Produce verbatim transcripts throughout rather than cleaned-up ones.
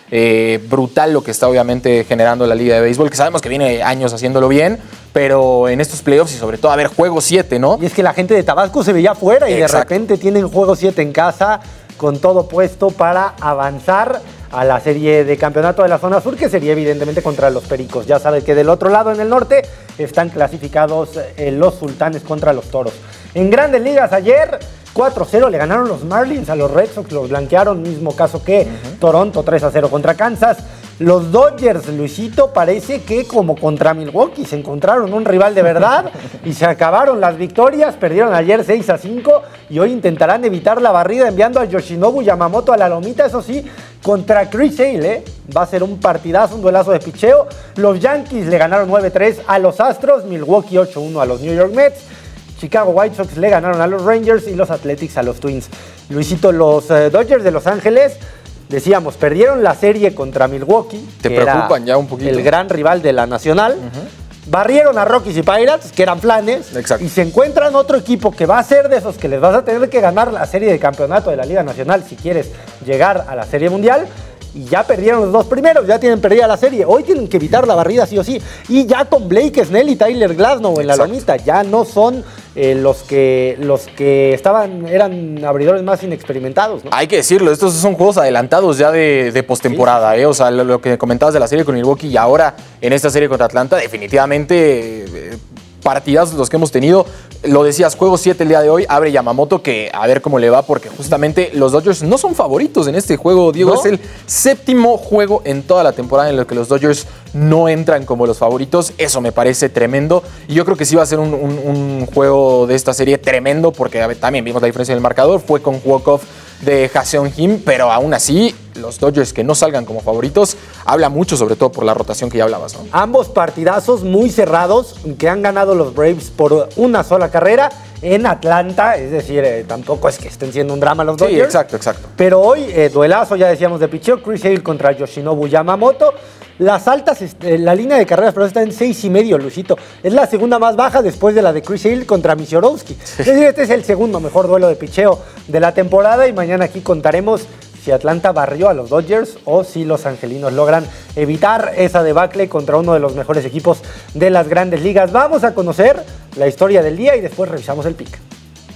Eh, brutal lo que está obviamente generando la Liga de Béisbol, que sabemos que viene años haciéndolo bien, pero en estos playoffs y sobre todo a ver juego siete, ¿no? Y es que la gente de Tabasco se veía afuera y Exacto. de repente tienen juego siete en casa con todo puesto para avanzar a la serie de campeonato de la zona sur, que sería evidentemente contra los Pericos. Ya sabes que del otro lado, en el norte, están clasificados eh, los Sultanes contra los Toros. En Grandes Ligas ayer, cuatro cero le ganaron los Marlins a los Red Sox, los blanquearon, mismo caso que uh-huh. Toronto, tres a cero contra Kansas. Los Dodgers, Luisito, parece que como contra Milwaukee se encontraron un rival de verdad y se acabaron las victorias. Perdieron ayer seis a cinco y hoy intentarán evitar la barrida enviando a Yoshinobu Yamamoto a la lomita, eso sí, contra Chris Sale, ¿eh? Va a ser un partidazo, un duelazo de picheo. Los Yankees le ganaron nueve tres a los Astros, Milwaukee ocho uno a los New York Mets. Chicago White Sox le ganaron a los Rangers y los Athletics a los Twins. Luisito, los eh, Dodgers de Los Ángeles, decíamos, perdieron la serie contra Milwaukee. ¿Te preocupan ya un poquito? El gran rival de la Nacional. Uh-huh. Barrieron a Rockies y Pirates, que eran flanes. Exacto. Y se encuentran otro equipo que va a ser de esos que les vas a tener que ganar la serie de campeonato de la Liga Nacional si quieres llegar a la Serie Mundial. Y ya perdieron los dos primeros, ya tienen perdida la serie. Hoy tienen que evitar la barrida sí o sí. Y ya con Blake Snell y Tyler Glasnow en la Exacto. lomita, ya no son eh, los que los que estaban, eran abridores más inexperimentados, ¿no? Hay que decirlo, estos son juegos adelantados ya de, de postemporada, sí, sí. ¿eh? O sea, lo, lo que comentabas de la serie con Milwaukee y ahora en esta serie contra Atlanta, definitivamente eh, partidazos los que hemos tenido. Lo decías, juego siete el día de hoy, abre Yamamoto, que a ver cómo le va, porque justamente los Dodgers no son favoritos en este juego, Diego. ¿No? Es el séptimo juego en toda la temporada en el que los Dodgers no entran como los favoritos. Eso me parece tremendo. Y yo creo que sí va a ser un, un, un juego de esta serie tremendo, porque a ver, también vimos la diferencia en el marcador. Fue con walk-off de Ha-Seong Kim, pero aún así, los Dodgers que no salgan como favoritos, habla mucho, sobre todo por la rotación que ya hablabas, ¿no? Ambos partidazos muy cerrados, que han ganado los Braves por una sola carrera en Atlanta, es decir, eh, tampoco es que estén siendo un drama los Dodgers. Sí, exacto, exacto. Pero hoy, eh, duelazo, ya decíamos, de picheo, Chris Sale contra Yoshinobu Yamamoto. Las altas, eh, la línea de carreras, pero está en seis y medio, Luisito. Es la segunda más baja después de la de Chris Sale contra Misiorovsky. Sí. Es decir, este es el segundo mejor duelo de picheo de la temporada y mañana aquí contaremos si Atlanta barrió a los Dodgers o si los angelinos logran evitar esa debacle contra uno de los mejores equipos de las Grandes Ligas. Vamos a conocer la historia del día y después revisamos el pick.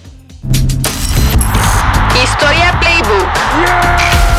Historia Playbook. Yeah,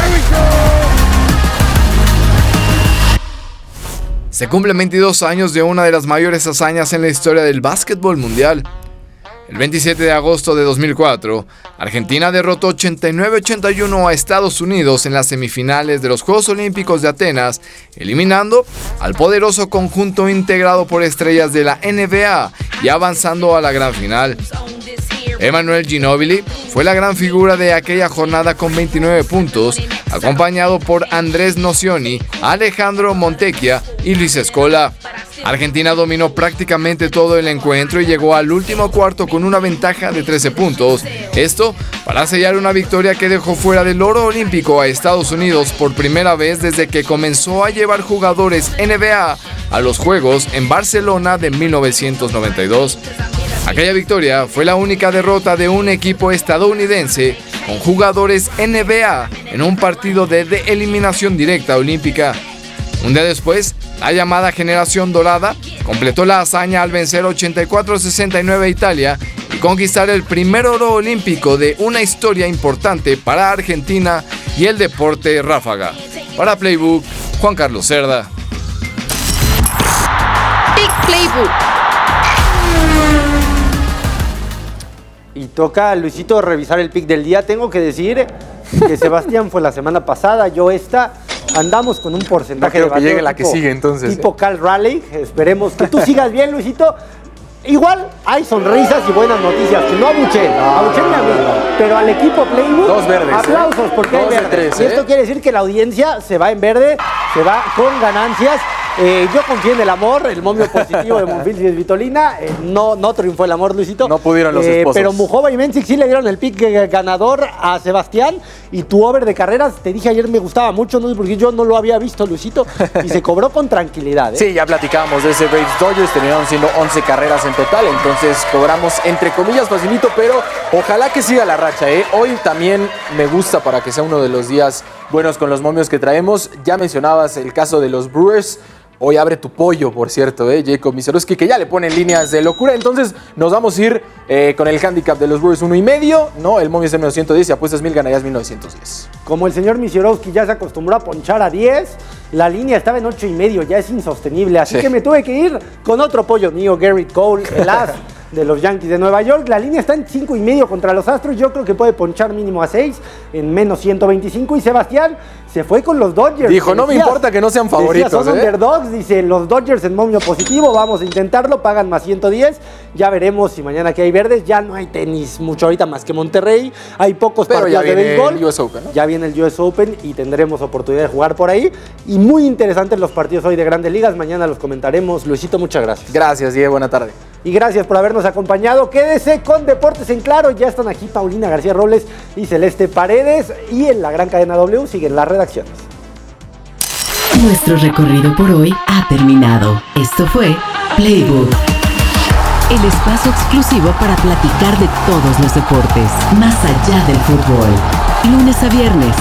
Se cumplen veintidós años de una de las mayores hazañas en la historia del básquetbol mundial. El veintisiete de agosto de dos mil cuatro, Argentina derrotó ochenta y nueve a ochenta y uno a Estados Unidos en las semifinales de los Juegos Olímpicos de Atenas, eliminando al poderoso conjunto integrado por estrellas de la N B A y avanzando a la gran final. Emmanuel Ginóbili fue la gran figura de aquella jornada con veintinueve puntos, acompañado por Andrés Nocioni, Alejandro Montecchia y Luis Scola. Argentina dominó prácticamente todo el encuentro y llegó al último cuarto con una ventaja de trece puntos. Esto para sellar una victoria que dejó fuera del oro olímpico a Estados Unidos por primera vez desde que comenzó a llevar jugadores N B A a los Juegos en Barcelona de mil novecientos noventa y dos. Aquella victoria fue la única derrota de un equipo estadounidense con jugadores N B A en un partido de, de eliminación directa olímpica. Un día después, la llamada Generación Dorada completó la hazaña al vencer ochenta y cuatro a sesenta y nueve a Italia y conquistar el primer oro olímpico de una historia importante para Argentina y el deporte ráfaga. Para Playbook, Juan Carlos Cerda. Pick Playbook. Y toca, Luisito, revisar el pick del día. Tengo que decir que Sebastián fue la semana pasada, yo esta. Andamos con un porcentaje no de creo que llegue la tipo, que sigue, entonces. Tipo Cal Raleigh. Esperemos que tú sigas bien, Luisito. Igual hay sonrisas y buenas noticias. Que no abuchen, no, abuchenme a mí. No. Pero al equipo Playbook, dos verdes, aplausos ¿eh? porque dos hay verdes. Tres, y esto ¿eh? quiere decir que la audiencia se va en verde, se va con ganancias. Eh, yo confié en el amor, el momio positivo de Monfils y Svitolina. Eh, no, no triunfó el amor, Luisito. No pudieron los eh, esposos. Pero Mujova y Mencic sí le dieron el pick ganador a Sebastián. Y tu over de carreras, te dije ayer, me gustaba mucho, no sé por qué yo no lo había visto, Luisito. Y se cobró con tranquilidad. ¿eh? Sí, ya platicábamos de ese Braves Dodgers, terminaron siendo once carreras en total, entonces cobramos entre comillas facilito, pero ojalá que siga la racha. ¿eh? Hoy también me gusta para que sea uno de los días buenos con los momios que traemos. Ya mencionabas el caso de los Brewers. Hoy abre tu pollo, por cierto, ¿eh? Jacob Misiorowski, que ya le ponen líneas de locura. Entonces nos vamos a ir eh, con el handicap de los Brewers uno y medio. No, el momio es de menos ciento diez y apuestas mil, ganarías mil novecientos diez. Como el señor Misiorowski ya se acostumbró a ponchar a diez, la línea estaba en ocho y medio, ya es insostenible. Así Sí. que me tuve que ir con otro pollo mío, Garrett Cole, el as de los Yankees de Nueva York. La línea está en cinco y medio contra los Astros. Yo creo que puede ponchar mínimo a seis en menos ciento veinticinco. Y Sebastián se fue con los Dodgers. Dijo, no me Decías- importa que no sean favoritos, decía, son ¿eh? underdogs, dice, los Dodgers en momio positivo, vamos a intentarlo, pagan más ciento diez. Ya veremos si mañana que hay verdes. Ya no hay tenis mucho ahorita más que Monterrey. Hay pocos Pero partidos ya de viene béisbol. el U S Open, ¿no? Ya viene el U S Open y tendremos oportunidad de jugar por ahí. Y muy interesantes los partidos hoy de Grandes Ligas. Mañana los comentaremos. Luisito, muchas gracias. Gracias, Diego, buena tarde. Y gracias por habernos acompañado. Quédese con Deportes en Claro. Ya están aquí Paulina García Robles y Celeste Paredes. Y en la gran cadena W siguen las redacciones. Nuestro recorrido por hoy ha terminado. Esto fue Playbook, el espacio exclusivo para platicar de todos los deportes, más allá del fútbol. Lunes a viernes.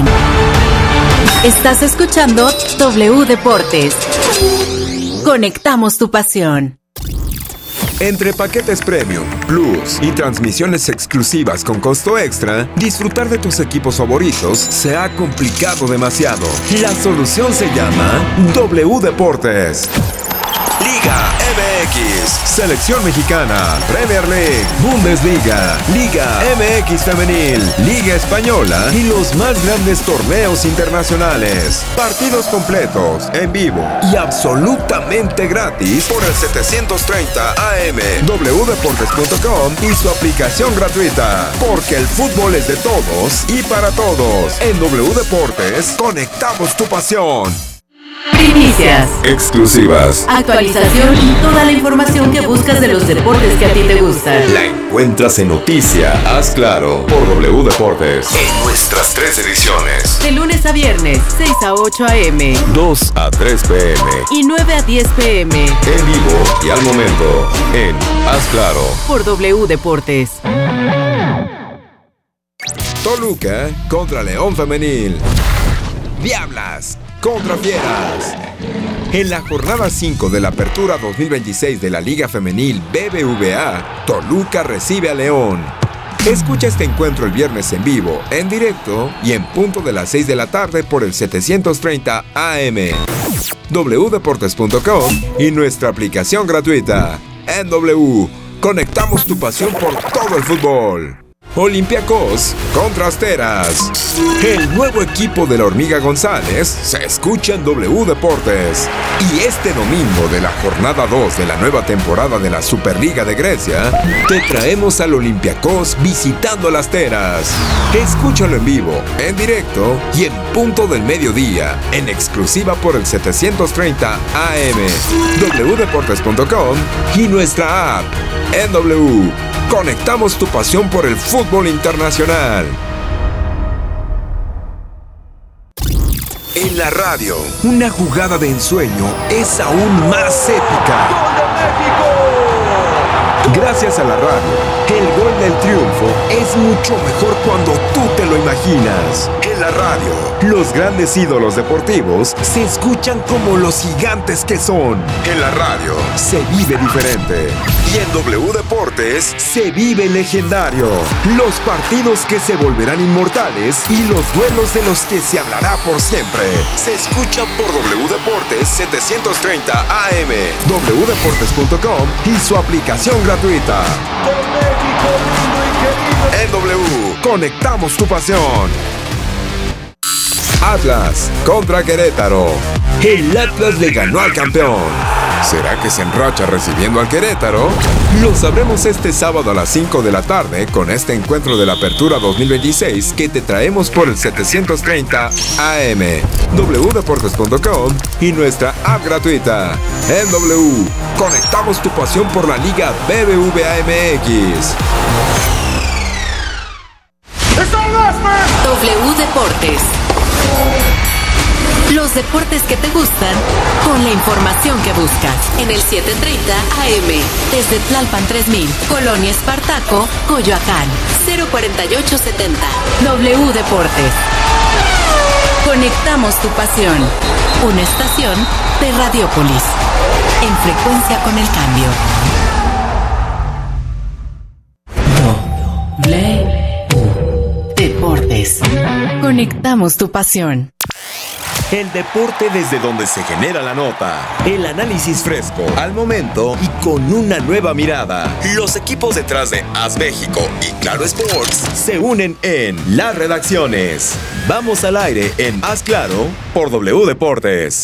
Estás escuchando W Deportes. Conectamos tu pasión. Entre paquetes Premium, Plus y transmisiones exclusivas con costo extra, disfrutar de tus equipos favoritos se ha complicado demasiado. La solución se llama W Deportes. Liga M X, Selección Mexicana, Premier League, Bundesliga, Liga M X Femenil, Liga Española y los más grandes torneos internacionales. Partidos completos, en vivo y absolutamente gratis por el setecientos treinta A M, w deportes punto com y su aplicación gratuita. Porque el fútbol es de todos y para todos. En W Deportes, conectamos tu pasión. Primicias, Exclusivas. actualización y toda la información que buscas de los deportes que a ti te gustan. La encuentras en Noticia, haz claro, por W Deportes. En nuestras tres ediciones. De lunes a viernes, seis a ocho a eme dos a tres pe eme. y nueve a diez pe eme En vivo y al momento. En Haz Claro. por W Deportes. Toluca contra León Femenil. Diablas contra Fieras. En la jornada cinco de la Apertura dos mil veintiséis de la Liga Femenil B B V A, Toluca recibe a León. Escucha este encuentro el viernes en vivo, en directo y en punto de las seis de la tarde por el setecientos treinta A M, w deportes punto com y nuestra aplicación gratuita. En W, conectamos tu pasión por todo el fútbol. Olympiacos contra Asteras. El nuevo equipo de la Hormiga González se escucha en W Deportes. Y este domingo de la jornada dos de la nueva temporada de la Superliga de Grecia, te traemos al Olympiacos visitando a las Asteras. Escúchalo en vivo, en directo y en punto del mediodía, en exclusiva por el setecientos treinta A M, w deportes punto com y nuestra app. En W, conectamos tu pasión por el fútbol internacional. En la radio, una jugada de ensueño es aún más épica. Gracias a la radio, el gol del triunfo es mucho mejor cuando tú te lo imaginas. En la radio, los grandes ídolos deportivos se escuchan como los gigantes que son. En la radio, se vive diferente. Y en W Deportes, se vive legendario. Los partidos que se volverán inmortales y los duelos de los que se hablará por siempre. Se escucha por W Deportes setecientos treinta A M, w deportes punto com y su aplicación gratuita. En W, conectamos tu pasión. Atlas contra Querétaro. El Atlas le ganó al campeón. ¿Será que se enracha recibiendo al Querétaro? Lo sabremos este sábado a las cinco de la tarde con este encuentro de la Apertura dos mil veintiséis que te traemos por el setecientos treinta A M, doble u deportes punto com y nuestra app gratuita. En W, conectamos tu pasión por la Liga B B V A M X. W Deportes. Los deportes que te gustan con la información que buscas en el setecientos treinta A M desde Tlalpan tres mil, Colonia Espartaco, Coyoacán, cero cuarenta y ocho setenta. W Deportes. Conectamos tu pasión. Una estación de Radiópolis. En frecuencia con el cambio. W Deportes. Conectamos tu pasión. El deporte desde donde se genera la nota. El análisis fresco, al momento y con una nueva mirada. Los equipos detrás de A S México y Claro Sports se unen en las redacciones. Vamos al aire en Haz Claro por W Deportes.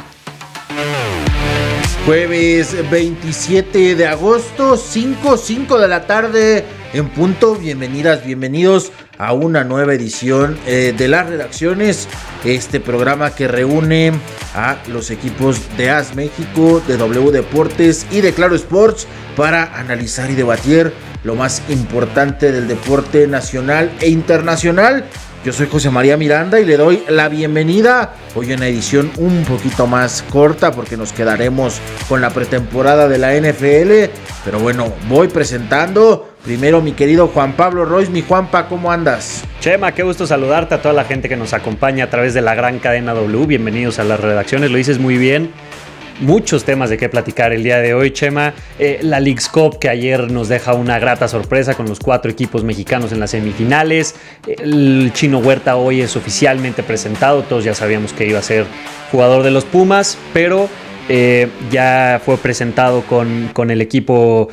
Jueves veintisiete de agosto, cinco, cinco de la tarde en punto. Bienvenidas, bienvenidos a una nueva edición eh, de las redacciones. Este programa que reúne a los equipos de A S México, de W Deportes y de Claro Sports para analizar y debatir lo más importante del deporte nacional e internacional. Yo soy José María Miranda y le doy la bienvenida hoy en una edición un poquito más corta porque nos quedaremos con la pretemporada de la N F L. Pero bueno, voy presentando primero mi querido Juan Pablo Royce. Mi Juanpa, ¿cómo andas? Chema, qué gusto saludarte a toda la gente que nos acompaña a través de la gran cadena W. Bienvenidos a las redacciones, lo dices muy bien. Muchos temas de qué platicar el día de hoy, Chema. Eh, la Leagues Cup, que ayer nos deja una grata sorpresa con los cuatro equipos mexicanos en las semifinales. El Chino Huerta hoy es oficialmente presentado. Todos ya sabíamos que iba a ser jugador de los Pumas, pero eh, ya fue presentado con, con el equipo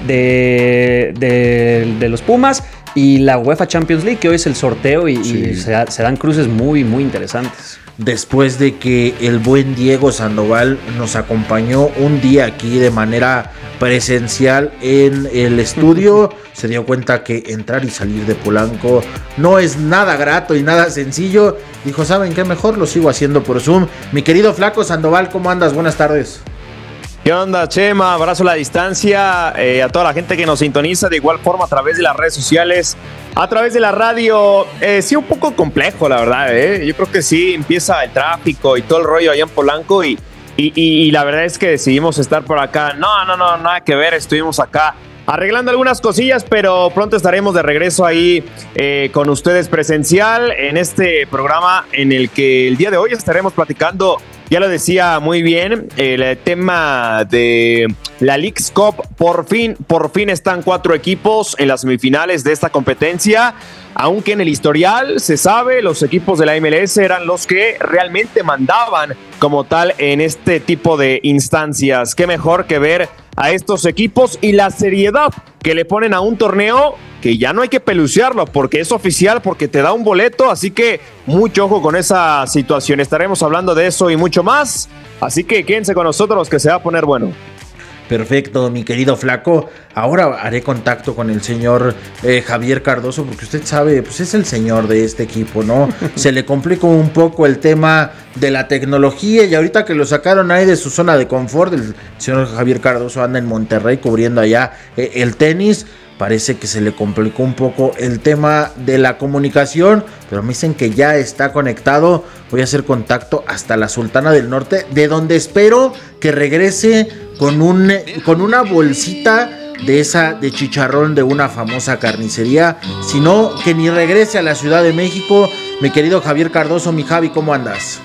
de, de, de los Pumas. Y la UEFA Champions League, que hoy es el sorteo y, sí. y se, se dan cruces muy, muy interesantes. Después de que el buen Diego Sandoval nos acompañó un día aquí de manera presencial en el estudio, se dio cuenta que entrar y salir de Polanco no es nada grato y nada sencillo. Dijo, ¿saben qué? Mejor lo sigo haciendo por Zoom. Mi querido Flaco Sandoval, ¿cómo andas? Buenas tardes. ¿Qué onda, Chema? Abrazo a la distancia, eh, a toda la gente que nos sintoniza de igual forma a través de las redes sociales, a través de la radio. Eh, sí, un poco complejo, la verdad, ¿eh? Yo creo que sí, empieza el tráfico y todo el rollo allá en Polanco y, y, y, y la verdad es que decidimos estar por acá. No, no, no, nada que ver, estuvimos acá arreglando algunas cosillas, pero pronto estaremos de regreso ahí eh, con ustedes presencial en este programa en el que el día de hoy estaremos platicando, ya lo decía muy bien, el tema de la Leagues Cup. Por fin, por fin están cuatro equipos en las semifinales de esta competencia, aunque en el historial se sabe, los equipos de la M L S eran los que realmente mandaban como tal en este tipo de instancias. Qué mejor que ver a estos equipos y la seriedad que le ponen a un torneo que ya no hay que pelucearlo porque es oficial, porque te da un boleto, así que mucho ojo con esa situación. Estaremos hablando de eso y mucho más, así que quédense con nosotros que se va a poner bueno. Perfecto, mi querido Flaco. Ahora haré contacto con el señor eh, Javier Cardoso, porque usted sabe, pues es el señor de este equipo, ¿no? Se le complicó un poco el tema de la tecnología y ahorita que lo sacaron ahí de su zona de confort, el señor Javier Cardoso anda en Monterrey cubriendo allá eh, el tenis. Parece que se le complicó un poco el tema de la comunicación, pero me dicen que ya está conectado. Voy a hacer contacto hasta la Sultana del Norte, de donde espero que regrese con, un, con una bolsita de esa de chicharrón de una famosa carnicería, sino que ni regrese a la Ciudad de México. Mi querido Javier Cardoso, mi Javi, ¿cómo andas?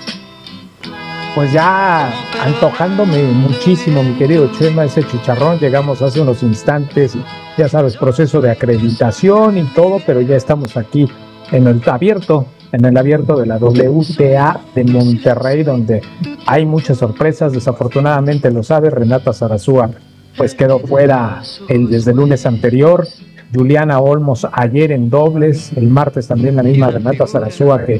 Pues ya antojándome muchísimo, mi querido Chema, ese chicharrón. Llegamos hace unos instantes, ya sabes, proceso de acreditación y todo, pero ya estamos aquí en el abierto, en el abierto de la W T A de Monterrey, donde hay muchas sorpresas. Desafortunadamente, lo sabe, Renata Zarazúa pues quedó fuera el, desde el lunes anterior. Juliana Olmos ayer en dobles, el martes también la misma Renata Zarazúa que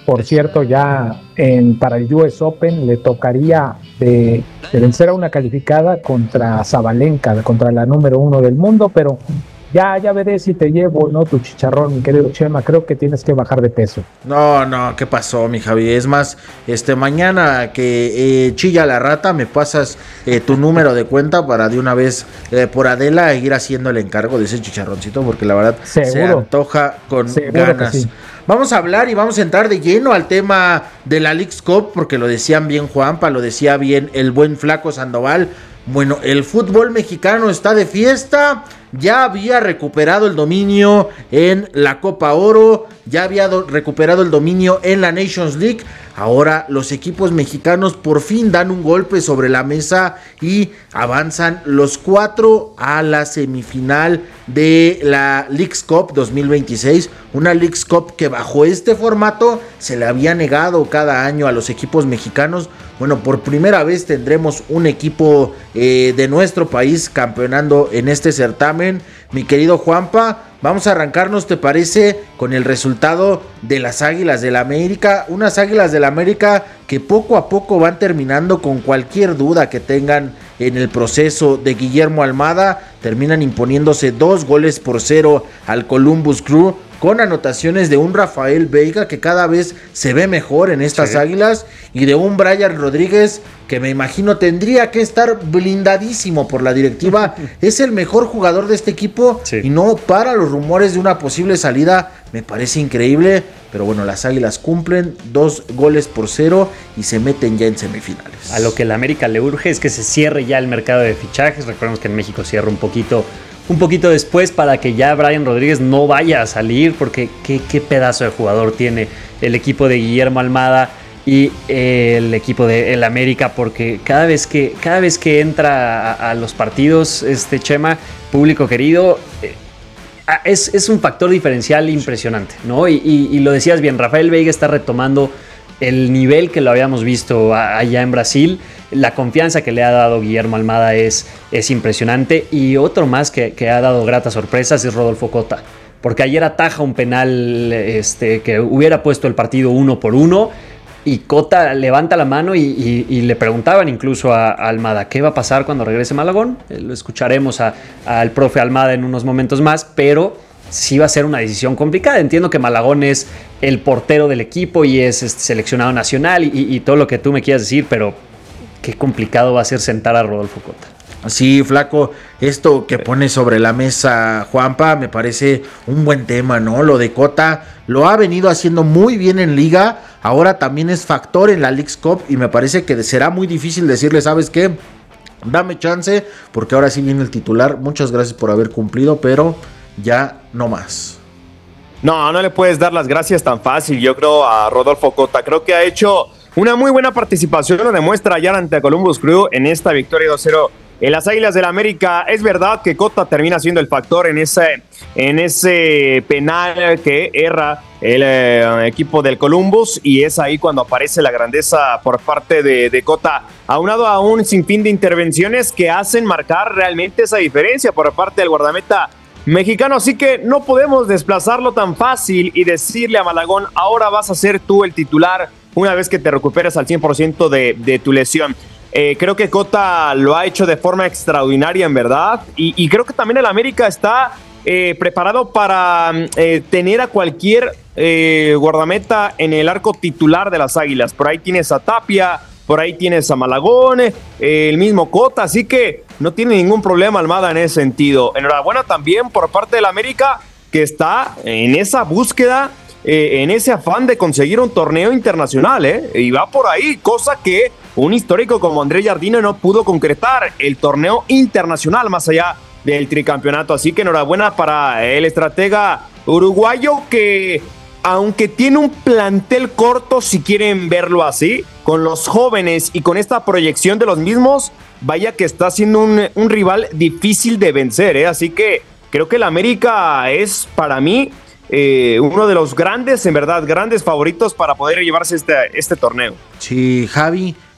Por cierto, ya en, para el U S Open le tocaría de, de vencer a una calificada contra Zabalenka, contra la número uno del mundo, pero ya, ya veré si te llevo, ¿no? Tu chicharrón, mi querido Chema, creo que tienes que bajar de peso. No, no, ¿qué pasó, mi Javi? Es más, este, mañana que eh, chilla la rata, me pasas eh, tu número de cuenta para de una vez eh, por Adela ir haciendo el encargo de ese chicharroncito, porque la verdad Seguro. se antoja con Seguro ganas. que sí. Vamos a hablar y vamos a entrar de lleno al tema de la Leagues Cup, porque lo decían bien Juanpa, lo decía bien el buen Flaco Sandoval. Bueno, el fútbol mexicano está de fiesta, ya había recuperado el dominio en la Copa Oro, ya había do- recuperado el dominio en la Nations League. Ahora los equipos mexicanos por fin dan un golpe sobre la mesa y avanzan los cuatro a la semifinal de la Leagues Cup dos mil veintiséis. Una Leagues Cup que bajo este formato se le había negado cada año a los equipos mexicanos. Bueno, por primera vez tendremos un equipo eh, de nuestro país campeonando en este certamen. Mi querido Juanpa, vamos a arrancarnos, ¿te parece? Con el resultado de las Águilas del América. Unas Águilas del América que poco a poco van terminando con cualquier duda que tengan en el proceso de Guillermo Almada. Terminan imponiéndose dos goles por cero al Columbus Crew, con anotaciones de un Rafael Veiga que cada vez se ve mejor en estas sí. Águilas, y de un Brian Rodríguez que me imagino tendría que estar blindadísimo por la directiva. Es el mejor jugador de este equipo sí. y no para los rumores de una posible salida. Me parece increíble, pero bueno, las Águilas cumplen dos goles por cero y se meten ya en semifinales. A lo que la América le urge es que se cierre ya el mercado de fichajes. Recordemos que en México cierra un poquito un poquito después para que ya Brian Rodríguez no vaya a salir, porque qué, qué pedazo de jugador tiene el equipo de Guillermo Almada y eh, el equipo de el América, porque cada vez que, cada vez que entra a, a los partidos, este Chema, público querido, eh, es, es un factor diferencial impresionante, ¿no? Y, y, y lo decías bien, Rafael Veiga está retomando el nivel que lo habíamos visto allá en Brasil. La confianza que le ha dado Guillermo Almada es, es impresionante. Y otro más que, que ha dado gratas sorpresas es Rodolfo Cota, porque ayer ataja un penal este, que hubiera puesto el partido uno por uno, y Cota levanta la mano y, y, y le preguntaban incluso a, a Almada qué va a pasar cuando regrese Malagón. Lo escucharemos a, al profe Almada en unos momentos más, pero sí va a ser una decisión complicada. Entiendo que Malagón es el portero del equipo y es este, seleccionado nacional y, y todo lo que tú me quieras decir, pero qué complicado va a ser sentar a Rodolfo Cota. Sí, Flaco, esto que pone sobre la mesa Juanpa me parece un buen tema, ¿no? Lo de Cota lo ha venido haciendo muy bien en Liga, ahora también es factor en la Leagues Cup y me parece que será muy difícil decirle, ¿sabes qué? Dame chance, porque ahora sí viene el titular. Muchas gracias por haber cumplido, pero ya no más. No, no le puedes dar las gracias tan fácil, yo creo, a Rodolfo Cota. Creo que ha hecho una muy buena participación, lo demuestra ayer ante Columbus Crew en esta victoria dos cero en las Águilas del América. Es verdad que Cota termina siendo el factor en ese, en ese penal que erra el eh, equipo del Columbus, y es ahí cuando aparece la grandeza por parte de, de Cota, aunado a un sinfín de intervenciones que hacen marcar realmente esa diferencia por parte del guardameta mexicano. Así que no podemos desplazarlo tan fácil y decirle a Malagón, ahora vas a ser tú el titular una vez que te recuperes al cien por ciento de, de tu lesión. Eh, creo que Cota lo ha hecho de forma extraordinaria, en verdad, y, y creo que también el América está eh, preparado para eh, tener a cualquier eh, guardameta en el arco titular de las Águilas. Por ahí tienes a Tapia, por ahí tienes a Malagón, eh, el mismo Cota, así que no tiene ningún problema Almada en ese sentido. Enhorabuena también por parte del América, que está en esa búsqueda, eh, en ese afán de conseguir un torneo internacional, eh, y va por ahí, cosa que un histórico como Andrés Jardine no pudo concretar, el torneo internacional más allá del tricampeonato. Así que enhorabuena para el estratega uruguayo, que aunque tiene un plantel corto, si quieren verlo así, con los jóvenes y con esta proyección de los mismos, vaya que está siendo un, un rival difícil de vencer, ¿eh? Así que creo que el América es para mí eh, uno de los grandes, en verdad, grandes favoritos para poder llevarse este, este torneo. Sí, Javi,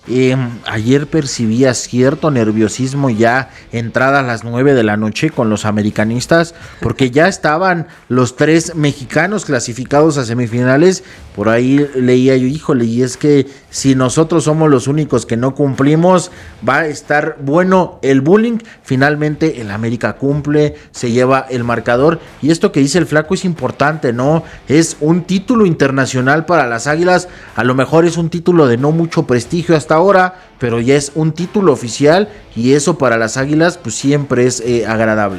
Eh, ayer percibía cierto nerviosismo ya entradas las nueve de la noche con los americanistas, porque ya estaban los tres mexicanos clasificados a semifinales. Por ahí leía yo, híjole, y es que si nosotros somos los únicos que no cumplimos, va a estar bueno el bullying. Finalmente el América cumple, se lleva el marcador, y esto que dice el Flaco es importante, ¿no? Es un título internacional para las Águilas, a lo mejor es un título de no mucho prestigio hasta ahora, pero ya es un título oficial, y eso para las Águilas pues siempre es eh, agradable.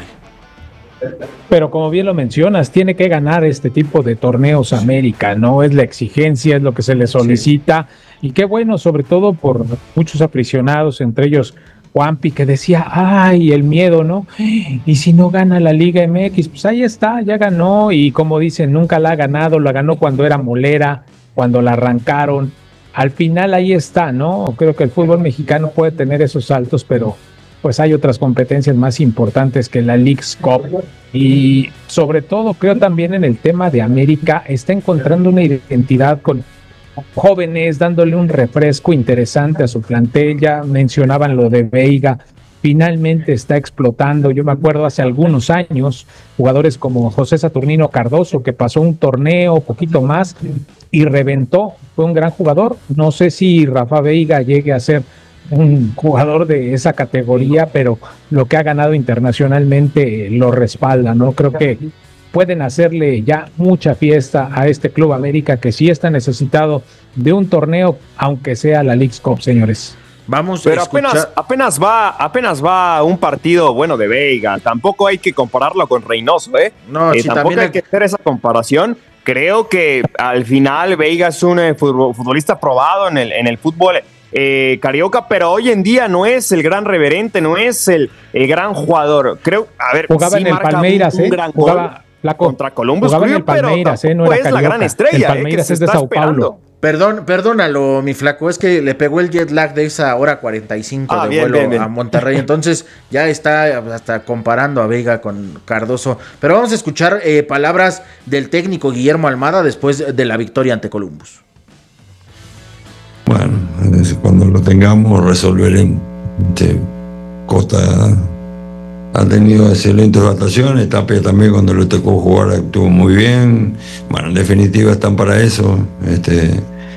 Pero como bien lo mencionas, tiene que ganar este tipo de torneos América, ¿no? Es la exigencia, es lo que se le solicita, sí. Y qué bueno, sobre todo por muchos aficionados, entre ellos Juanpi, que decía, ay, el miedo, ¿no? Y si no gana la Liga M X, pues ahí está, ya ganó, y como dicen, nunca la ha ganado, la ganó cuando era molera, cuando la arrancaron. Al final ahí está, ¿no? Creo que el fútbol mexicano puede tener esos saltos, pero pues hay otras competencias más importantes que la Leagues Cup, y sobre todo creo también en el tema de América está encontrando una identidad con jóvenes, dándole un refresco interesante a su plantel. Ya mencionaban lo de Veiga, finalmente está explotando. Yo me acuerdo hace algunos años jugadores como José Saturnino Cardoso, que pasó un torneo, poquito más, y reventó, fue un gran jugador. No sé si Rafa Veiga llegue a ser un jugador de esa categoría, pero lo que ha ganado internacionalmente lo respalda, ¿no? Creo que pueden hacerle ya mucha fiesta a este Club América, que sí está necesitado de un torneo, aunque sea la Leagues Cup, señores. Vamos Pero a escuchar... apenas, apenas va, apenas va un partido bueno de Veiga. Tampoco hay que compararlo con Reynoso, ¿eh? No, eh sí, tampoco también hay hay... que hacer esa comparación. Creo que al final Veiga es un eh, futbolista probado en el, en el fútbol eh, carioca, pero hoy en día no es el gran referente, no es el, el gran jugador. Creo, a ver, jugaba sí en el Palmeiras, un, un ¿eh? gran Jugaba gol Flaco. contra Columbus Jugaba Crew, en el Palmeiras, pero ¿eh? No era es la carioca. gran estrella. El Palmeiras eh, que es de está Sao Paulo. esperando. Perdón, perdónalo, mi Flaco, es que le pegó el jet lag de esa hora cuarenta y cinco Ah, de bien, vuelo bien, bien. a Monterrey, entonces ya está hasta comparando a Veiga con Cardoso. Pero vamos a escuchar eh, palabras del técnico Guillermo Almada después de la victoria ante Columbus. Bueno, cuando lo tengamos resolveremos. Este, Costa ha tenido excelentes actuaciones, Tapia también cuando le tocó jugar actuó muy bien. Bueno, en definitiva están para eso. Este,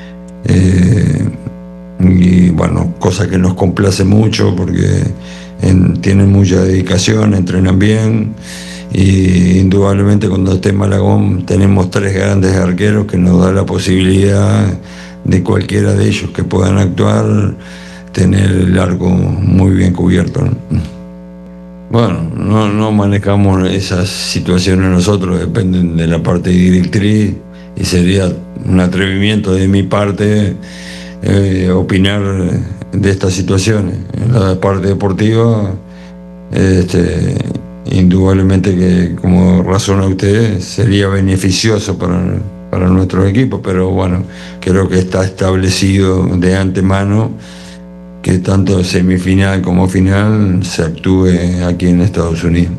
eh, y bueno, cosa que nos complace mucho porque en, tienen mucha dedicación, entrenan bien. Y indudablemente cuando esté Malagón tenemos tres grandes arqueros que nos da la posibilidad de cualquiera de ellos que puedan actuar, tener el arco muy bien cubierto, ¿no? Bueno, no, no manejamos esas situaciones nosotros, dependen de la parte directriz y sería un atrevimiento de mi parte eh, opinar de estas situaciones. En la parte deportiva, este, indudablemente que, como razona usted, sería beneficioso para, para nuestro equipo, pero bueno, creo que está establecido de antemano que tanto semifinal como final se actúe aquí en Estados Unidos.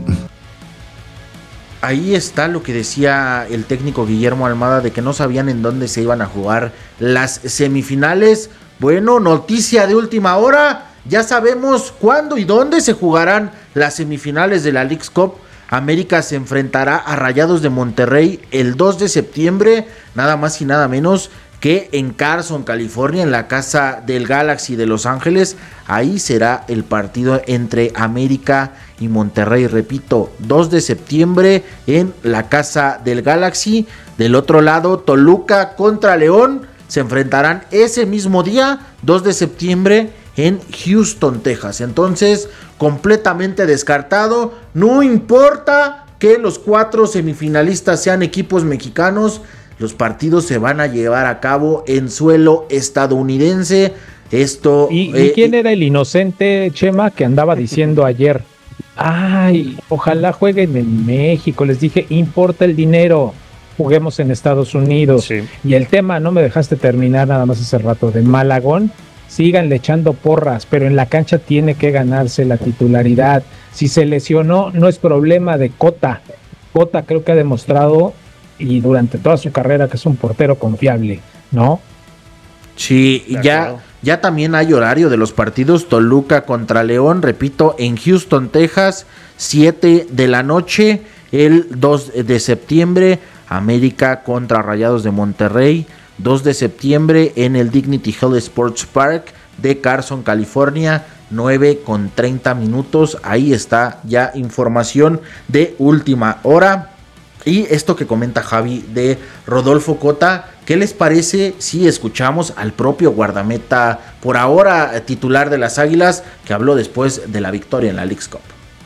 Ahí está lo que decía el técnico Guillermo Almada de que no sabían en dónde se iban a jugar las semifinales. Bueno, noticia de última hora, ya sabemos cuándo y dónde se jugarán las semifinales de la Leagues Cup. América se enfrentará a Rayados de Monterrey el dos de septiembre, nada más y nada menos que en Carson, California, en la casa del Galaxy de Los Ángeles. Ahí será el partido entre América y Monterrey, repito, dos de septiembre en la casa del Galaxy. Del otro lado, Toluca contra León se enfrentarán ese mismo día, dos de septiembre, en Houston, Texas. Entonces, completamente descartado, no importa que los cuatro semifinalistas sean equipos mexicanos, los partidos se van a llevar a cabo en suelo estadounidense. Esto. ¿Y, eh, ¿y quién era el inocente, Chema, que andaba diciendo ayer? Ay, ojalá jueguen en México. Les dije, importa el dinero. Juguemos en Estados Unidos. Sí. Y el tema, no me dejaste terminar nada más hace rato, de Malagón. Síganle echando porras, pero en la cancha tiene que ganarse la titularidad. Si se lesionó, no es problema de Cota. Cota creo que ha demostrado, y durante toda su carrera, que es un portero confiable, ¿no? Sí, ya, ya también hay horario de los partidos. Toluca contra León, repito, en Houston, Texas, siete de la noche, el dos de septiembre. América contra Rayados de Monterrey, dos de septiembre en el Dignity Health Sports Park de Carson, California, nueve con treinta minutos. Ahí está ya información de última hora. Y esto que comenta Javi de Rodolfo Cota, ¿qué les parece si escuchamos al propio guardameta, por ahora titular de las Águilas, que habló después de la victoria en la Leagues Cup?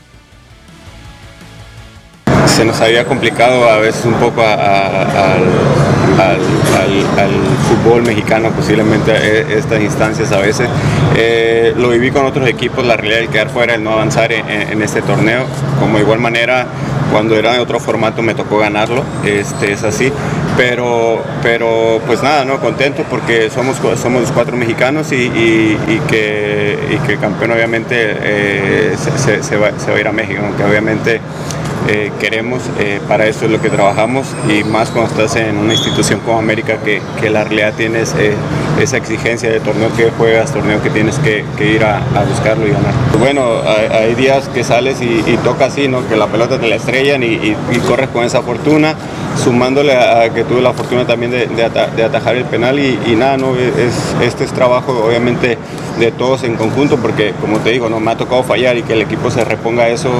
Se nos había complicado a veces un poco a, a, a, al, al, al fútbol mexicano, posiblemente a estas instancias a veces. Eh, lo viví con otros equipos, la realidad de quedar fuera, el no avanzar en, en este torneo. Como de igual manera, cuando era de otro formato me tocó ganarlo, este, es así. Pero, pero pues nada, no, contento porque somos, somos los cuatro mexicanos y, y, y, que, y que el campeón obviamente eh, se, se, se, va, se va a ir a México, aunque obviamente Eh, queremos, eh, para eso es lo que trabajamos, y más cuando estás en una institución como América que, que la realidad tienes eh, esa exigencia de torneo que juegas, torneo que tienes que, que ir a, a buscarlo y ganar. Bueno, hay, hay días que sales y, y toca así, ¿no? Que la pelota te la estrellan y, y, y corres con esa fortuna, sumándole a, a que tuve la fortuna también de, de, ata, de atajar el penal y, y nada, ¿no? Es, este es trabajo obviamente de todos en conjunto, porque como te digo, no me ha tocado fallar y que el equipo se reponga a eso.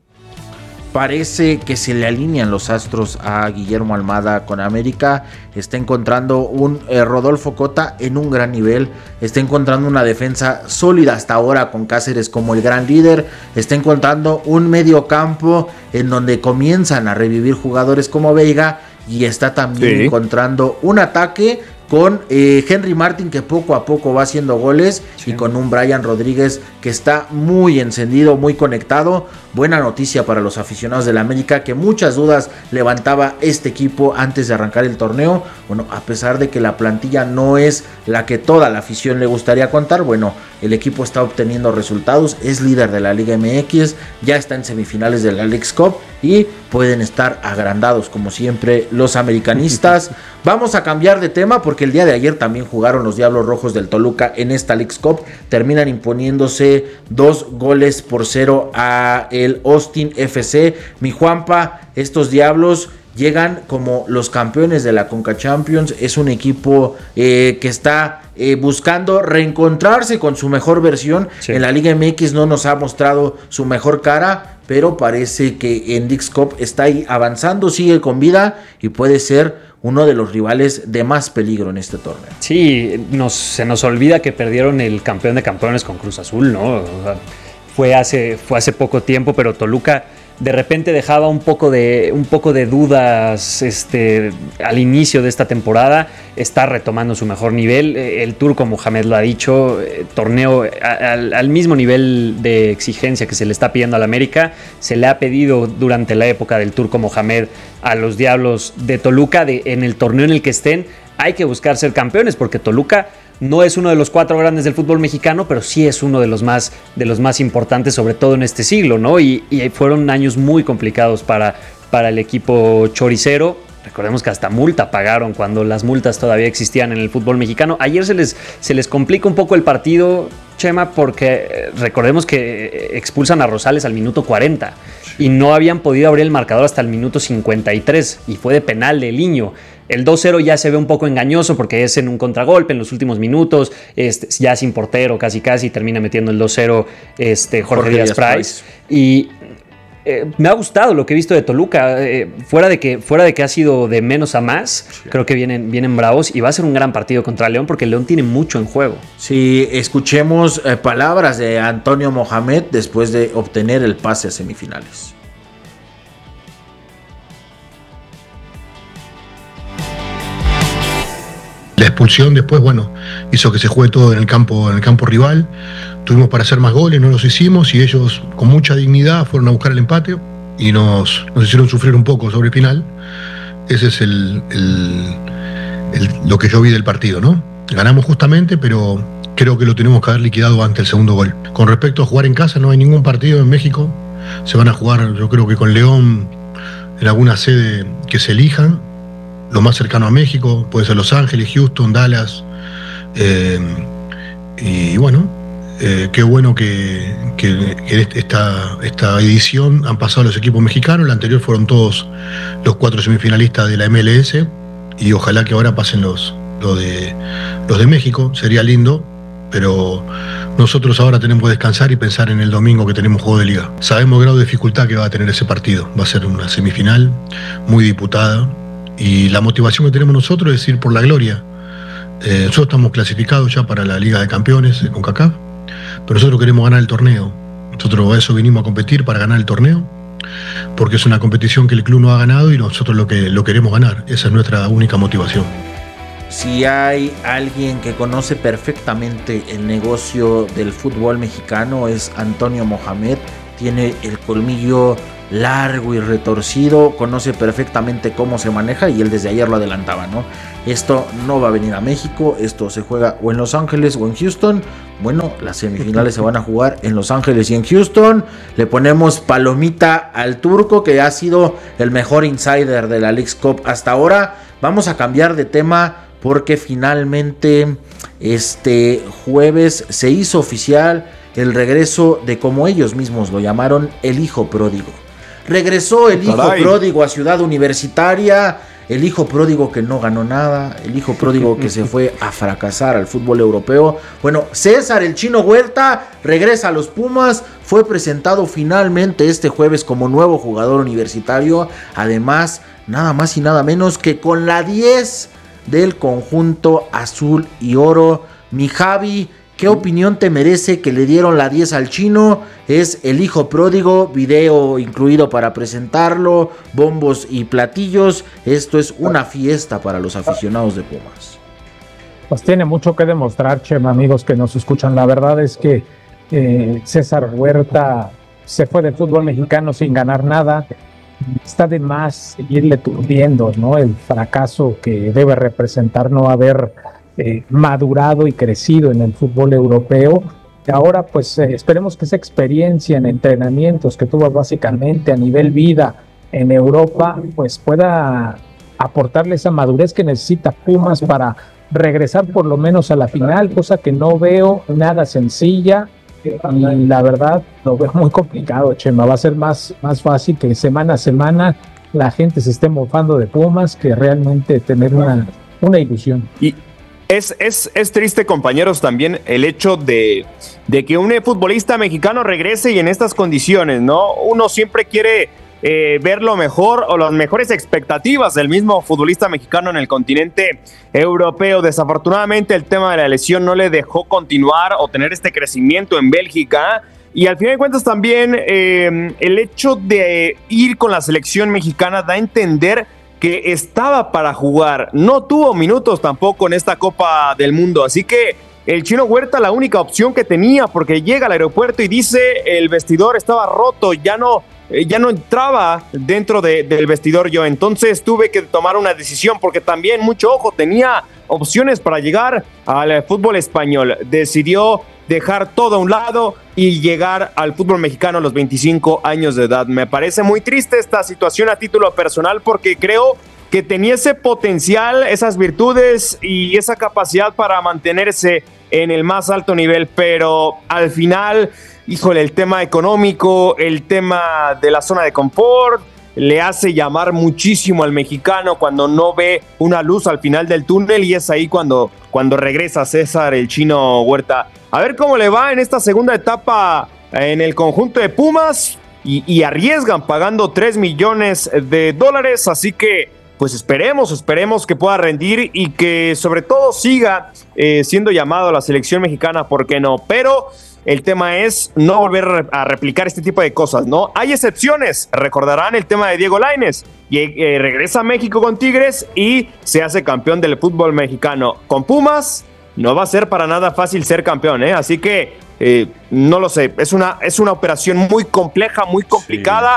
Parece que se le alinean los astros a Guillermo Almada con América. Está encontrando un eh, Rodolfo Cota en un gran nivel. Está encontrando una defensa sólida hasta ahora con Cáceres como el gran líder. Está encontrando un medio campo en donde comienzan a revivir jugadores como Veiga. Y está también sí. encontrando un ataque con eh, Henry Martin, que poco a poco va haciendo goles, sí. y con un Brian Rodríguez que está muy encendido, muy conectado. Buena noticia para los aficionados del América, que muchas dudas levantaba este equipo antes de arrancar el torneo. Bueno, a pesar de que la plantilla no es la que toda la afición le gustaría contar, bueno, el equipo está obteniendo resultados, es líder de la Liga M X, ya está en semifinales de la Leagues Cup y pueden estar agrandados como siempre los americanistas. Vamos a cambiar de tema porque el día de ayer también jugaron los Diablos Rojos del Toluca en esta Leagues Cup. Terminan imponiéndose dos goles por cero a el Austin F C. Mi Juanpa, estos Diablos llegan como los campeones de la Conca Champions. Es un equipo eh, que está eh, buscando reencontrarse con su mejor versión. Sí. En la Liga M X no nos ha mostrado su mejor cara, pero parece que en Leagues Cup está ahí avanzando, sigue con vida y puede ser uno de los rivales de más peligro en este torneo. Sí, nos, se nos olvida que perdieron el campeón de campeones con Cruz Azul, ¿no? O sea, fue hace, fue hace poco tiempo, pero Toluca de repente dejaba un poco de, un poco de dudas este, al inicio de esta temporada. Está retomando su mejor nivel. El turco Mohamed lo ha dicho, torneo al, al mismo nivel de exigencia que se le está pidiendo al América. Se le ha pedido durante la época del turco Mohamed a los Diablos de Toluca, de, en el torneo en el que estén, hay que buscar ser campeones, porque Toluca no es uno de los cuatro grandes del fútbol mexicano, pero sí es uno de los más, de los más importantes, sobre todo en este siglo, ¿no? Y, y fueron años muy complicados para, para el equipo choricero. Recordemos que hasta multa pagaron cuando las multas todavía existían en el fútbol mexicano. Ayer se les, se les complica un poco el partido, Chema, porque recordemos que expulsan a Rosales al minuto cuarenta y no habían podido abrir el marcador hasta el minuto cincuenta y tres y fue de penal de Liño. El dos cero ya se ve un poco engañoso porque es en un contragolpe en los últimos minutos, este, ya sin portero casi casi, termina metiendo el dos cero este, Jorge, Jorge Díaz Price. Price. Y eh, me ha gustado lo que he visto de Toluca, eh, fuera, de que, fuera de que ha sido de menos a más, sí. creo que vienen, vienen bravos y va a ser un gran partido contra León porque León tiene mucho en juego. Sí, escuchemos eh, palabras de Antonio Mohamed después de obtener el pase a semifinales. La expulsión después, bueno, hizo que se juegue todo en el campo, en el campo rival. Tuvimos para hacer más goles, no los hicimos y ellos con mucha dignidad fueron a buscar el empate y nos, nos hicieron sufrir un poco sobre el final. Ese es el, el, el, lo que yo vi del partido, ¿no? Ganamos justamente, pero creo que lo tenemos que haber liquidado antes del segundo gol. Con respecto a jugar en casa, no hay ningún partido en México. Se van a jugar, yo creo que con León, en alguna sede que se elijan. Lo más cercano a México, puede ser Los Ángeles, Houston, Dallas, eh, Y bueno, eh, qué bueno que, que, que esta, esta edición han pasado los equipos mexicanos. La anterior fueron todos los cuatro semifinalistas de la M L S. Y ojalá que ahora pasen los, los, de, los de México. Sería lindo. Pero nosotros ahora tenemos que descansar y pensar en el domingo que tenemos juego de liga. Sabemos el grado de dificultad que va a tener ese partido. Va a ser una semifinal muy disputada. Y la motivación que tenemos nosotros es ir por la gloria. Eh, nosotros estamos clasificados ya para la Liga de Campeones de CONCACAF, pero nosotros queremos ganar el torneo. Nosotros a eso vinimos a competir, para ganar el torneo, porque es una competición que el club no ha ganado y nosotros lo, que, lo queremos ganar. Esa es nuestra única motivación. Si hay alguien que conoce perfectamente el negocio del fútbol mexicano es Antonio Mohamed. Tiene el colmillo largo y retorcido, conoce perfectamente cómo se maneja y él desde ayer lo adelantaba, ¿no? Esto no va a venir a México, esto se juega o en Los Ángeles o en Houston. Bueno, las semifinales se van a jugar en Los Ángeles y en Houston. Le ponemos palomita al turco, que ha sido el mejor insider de la Leagues Cup hasta ahora. Vamos a cambiar de tema porque finalmente este jueves se hizo oficial el regreso de, como ellos mismos lo llamaron, el hijo pródigo. Regresó el hijo Caray. pródigo a Ciudad Universitaria, el hijo pródigo que no ganó nada, el hijo pródigo que se fue a fracasar al fútbol europeo. Bueno, César el Chino Huerta regresa a los Pumas, fue presentado finalmente este jueves como nuevo jugador universitario, además nada más y nada menos que con la diez del conjunto azul y oro. Mi Javi, ¿qué opinión te merece que le dieron la diez al Chino? Es el hijo pródigo, video incluido para presentarlo, bombos y platillos. Esto es una fiesta para los aficionados de Pumas. Pues tiene mucho que demostrar, Chema, amigos que nos escuchan. La verdad es que eh, César Huerta se fue del fútbol mexicano sin ganar nada. Está de más seguirle turbiendo, ¿no? El fracaso que debe representar no haber eh, madurado y crecido en el fútbol europeo. Y ahora, pues, eh, esperemos que esa experiencia en entrenamientos que tuvo básicamente a nivel vida en Europa, pues pueda aportarle esa madurez que necesita Pumas para regresar por lo menos a la final, cosa que no veo nada sencilla. Y la verdad lo veo muy complicado, Chema. Va a ser más, más fácil que semana a semana la gente se esté mofando de Pumas que realmente tener una, una ilusión. Y es, es, es triste, compañeros, también el hecho de, de que un futbolista mexicano regrese y en estas condiciones, ¿no? Uno siempre quiere eh, ver lo mejor o las mejores expectativas del mismo futbolista mexicano en el continente europeo. Desafortunadamente el tema de la lesión no le dejó continuar o tener este crecimiento en Bélgica, y al final de cuentas también eh, el hecho de ir con la selección mexicana da a entender que estaba para jugar. No tuvo minutos tampoco en esta Copa del Mundo, así que el Chino Huerta la única opción que tenía, porque llega al aeropuerto y dice el vestidor estaba roto, ya no ya no entraba dentro de, del vestidor yo, entonces tuve que tomar una decisión, porque también, mucho ojo, tenía opciones para llegar al fútbol español. Decidió dejar todo a un lado y llegar al fútbol mexicano a los veinticinco años de edad. Me parece muy triste esta situación a título personal, porque creo que tenía ese potencial, esas virtudes y esa capacidad para mantenerse en el más alto nivel, pero al final, híjole, el tema económico, el tema de la zona de confort, le hace llamar muchísimo al mexicano cuando no ve una luz al final del túnel, y es ahí cuando, cuando regresa César el Chino Huerta. A ver cómo le va en esta segunda etapa en el conjunto de Pumas, y, y arriesgan pagando tres millones de dólares, así que pues esperemos, esperemos que pueda rendir y que sobre todo siga eh, siendo llamado a la selección mexicana, ¿por qué no? Pero el tema es no volver a replicar este tipo de cosas, ¿no? Hay excepciones, recordarán el tema de Diego Lainez, y eh, regresa a México con Tigres y se hace campeón del fútbol mexicano. Con Pumas no va a ser para nada fácil ser campeón, ¿eh? Así que eh, no lo sé, es una, es una operación muy compleja, muy complicada. Sí.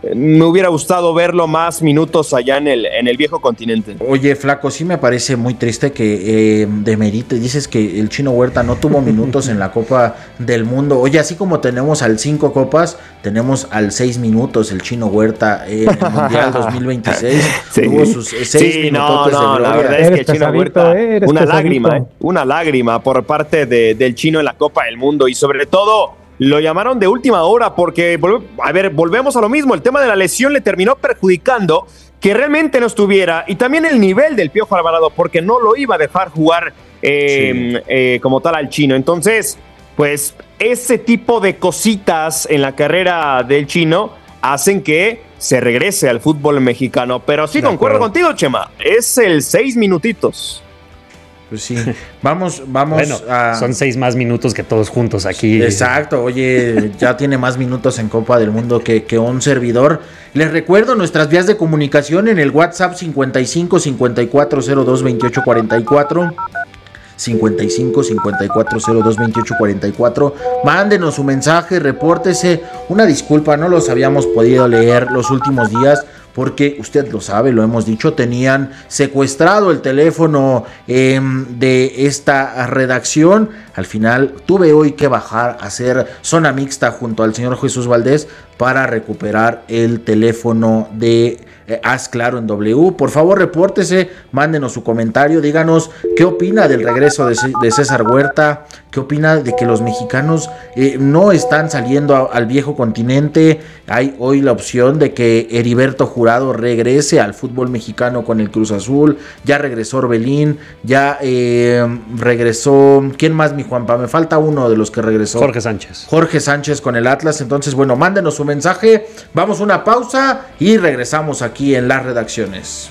me hubiera gustado verlo más minutos allá en el, en el viejo continente. Oye, Flaco, sí me parece muy triste que eh, demerite, dices que el Chino Huerta no tuvo minutos en la Copa del Mundo. Oye, así como tenemos al cinco copas, tenemos al seis minutos el Chino Huerta en el Mundial dos mil veintiséis. Sí. Tuvo sus seis sí, no, no, la verdad es que el Chino Huerta, eh, una pesadito. lágrima, eh, una lágrima por parte de, del Chino en la Copa del Mundo, y sobre todo lo llamaron de última hora porque, a ver, volvemos a lo mismo, el tema de la lesión le terminó perjudicando que realmente no estuviera, y también el nivel del Piojo Alvarado, porque no lo iba a dejar jugar eh, sí. eh, como tal al Chino. Entonces, pues ese tipo de cositas en la carrera del Chino hacen que se regrese al fútbol mexicano. Pero sí, de concuerdo acuerdo. contigo, Chema, es el seis minutitos. Pues sí, vamos, vamos bueno, a... son seis más minutos que todos juntos aquí. Exacto, oye, ya tiene más minutos en Copa del Mundo que, que un servidor. Les recuerdo nuestras vías de comunicación en el WhatsApp cincuenta y cinco, cincuenta y cuatro, cero dos, veintiocho, cuarenta y cuatro. cincuenta y cinco, cincuenta y cuatro, cero dos, veintiocho, cuarenta y cuatro. Mándenos su mensaje, repórtese. Una disculpa, no los habíamos podido leer los últimos días, porque usted lo sabe, lo hemos dicho, tenían secuestrado el teléfono eh, de esta redacción. Al final tuve hoy que bajar a hacer zona mixta junto al señor Jesús Valdés para recuperar el teléfono de eh, Haz Claro en W. Por favor, repórtese, mándenos su comentario, díganos qué opina del regreso de, C- de César Huerta, qué opina de que los mexicanos eh, no están saliendo a, al viejo continente. Hay hoy la opción de que Heriberto Jurado regrese al fútbol mexicano con el Cruz Azul, ya regresó Orbelín, ya eh, regresó, ¿quién más, mi Juanpa? Me falta uno de los que regresó. Jorge Sánchez. Jorge Sánchez con el Atlas. Entonces, bueno, mándenos su mensaje, vamos a una pausa y regresamos aquí en las redacciones.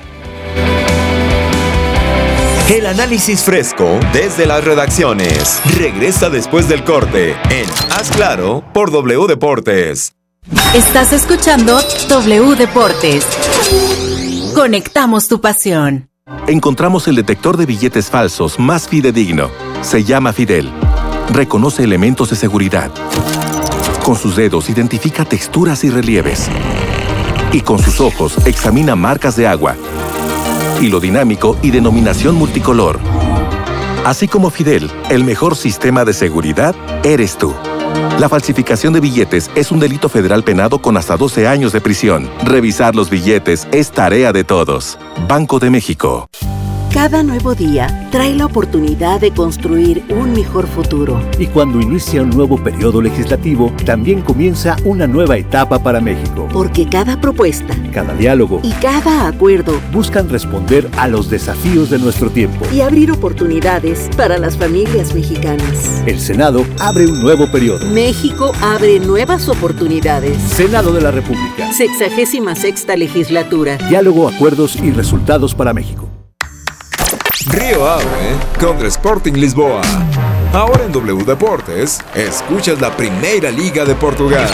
El análisis fresco desde las redacciones regresa después del corte en Haz Claro por W Deportes. Estás escuchando W Deportes. Conectamos tu pasión. Encontramos el detector de billetes falsos más fidedigno. Se llama Fidel. Reconoce elementos de seguridad. Con sus dedos identifica texturas y relieves. Y con sus ojos examina marcas de agua, hilo dinámico y denominación multicolor. Así como Fidel, el mejor sistema de seguridad eres tú. La falsificación de billetes es un delito federal penado con hasta doce años de prisión. Revisar los billetes es tarea de todos. Banco de México. Cada nuevo día trae la oportunidad de construir un mejor futuro. Y cuando inicia un nuevo periodo legislativo, también comienza una nueva etapa para México. Porque cada propuesta, cada diálogo y cada acuerdo buscan responder a los desafíos de nuestro tiempo y abrir oportunidades para las familias mexicanas. El Senado abre un nuevo periodo. México abre nuevas oportunidades. Senado de la República. Sexagésima sexta legislatura. Diálogo, acuerdos y resultados para México. Río Ave contra Sporting Lisboa. Ahora en W Deportes, escuchas la Primeira Liga de Portugal.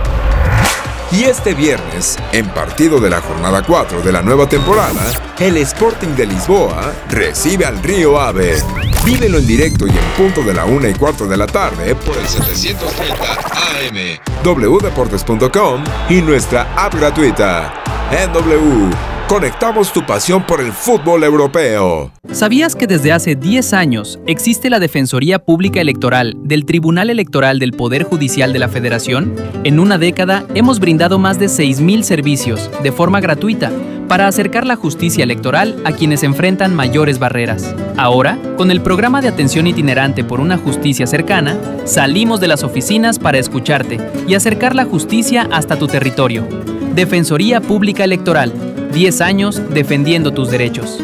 Y este viernes, en partido de la jornada cuatro de la nueva temporada, el Sporting de Lisboa recibe al Río Ave. Vívelo en directo y en punto de la una y cuarto de la tarde por el setecientos treinta A M, w deportes punto com y nuestra app gratuita. En W, conectamos tu pasión por el fútbol europeo. ¿Sabías que desde hace diez años existe la Defensoría Pública Electoral del Tribunal Electoral del Poder Judicial de la Federación? En una década hemos brindado más de seis mil servicios de forma gratuita para acercar la justicia electoral a quienes enfrentan mayores barreras. Ahora, con el programa de atención itinerante por una justicia cercana, salimos de las oficinas para escucharte y acercar la justicia hasta tu territorio. Defensoría Pública Electoral. diez años defendiendo tus derechos.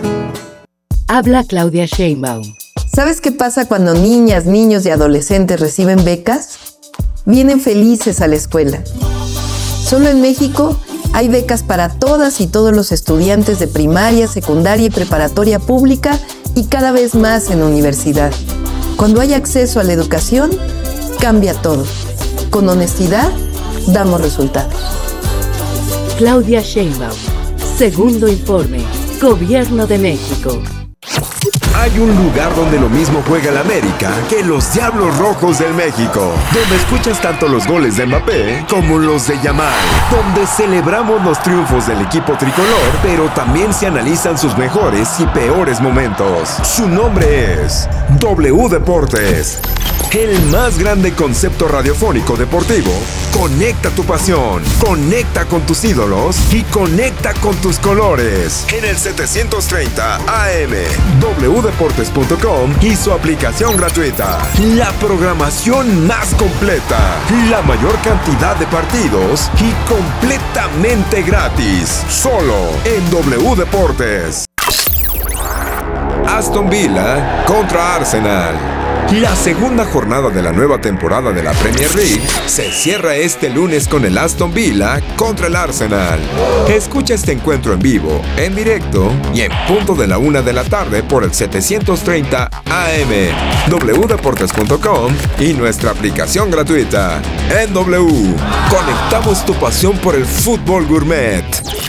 Habla Claudia Sheinbaum. ¿Sabes qué pasa cuando niñas, niños y adolescentes reciben becas? Vienen felices a la escuela. Solo en México hay becas para todas y todos los estudiantes de primaria, secundaria y preparatoria pública y cada vez más en universidad. Cuando hay acceso a la educación, cambia todo. Con honestidad, damos resultados. Claudia Sheinbaum. Segundo informe. Gobierno de México. hay un lugar donde lo mismo juega el América que los Diablos Rojos del México, donde escuchas tanto los goles de Mbappé como los de Yamal, donde celebramos los triunfos del equipo tricolor, pero también se analizan sus mejores y peores momentos. Su nombre es W Deportes, el más grande concepto radiofónico deportivo. Conecta tu pasión, conecta con tus ídolos y conecta con tus colores. En el setecientos treinta A M, w deportes punto com y su aplicación gratuita. La programación más completa, la mayor cantidad de partidos y completamente gratis. Solo en W Deportes. Aston Villa contra Arsenal. La segunda jornada de la nueva temporada de la Premier League se cierra este lunes con el Aston Villa contra el Arsenal. Escucha este encuentro en vivo, en directo y en punto de la una de la tarde por el setecientos treinta A M, w deportes punto com y nuestra aplicación gratuita. En W, conectamos tu pasión por el fútbol gourmet.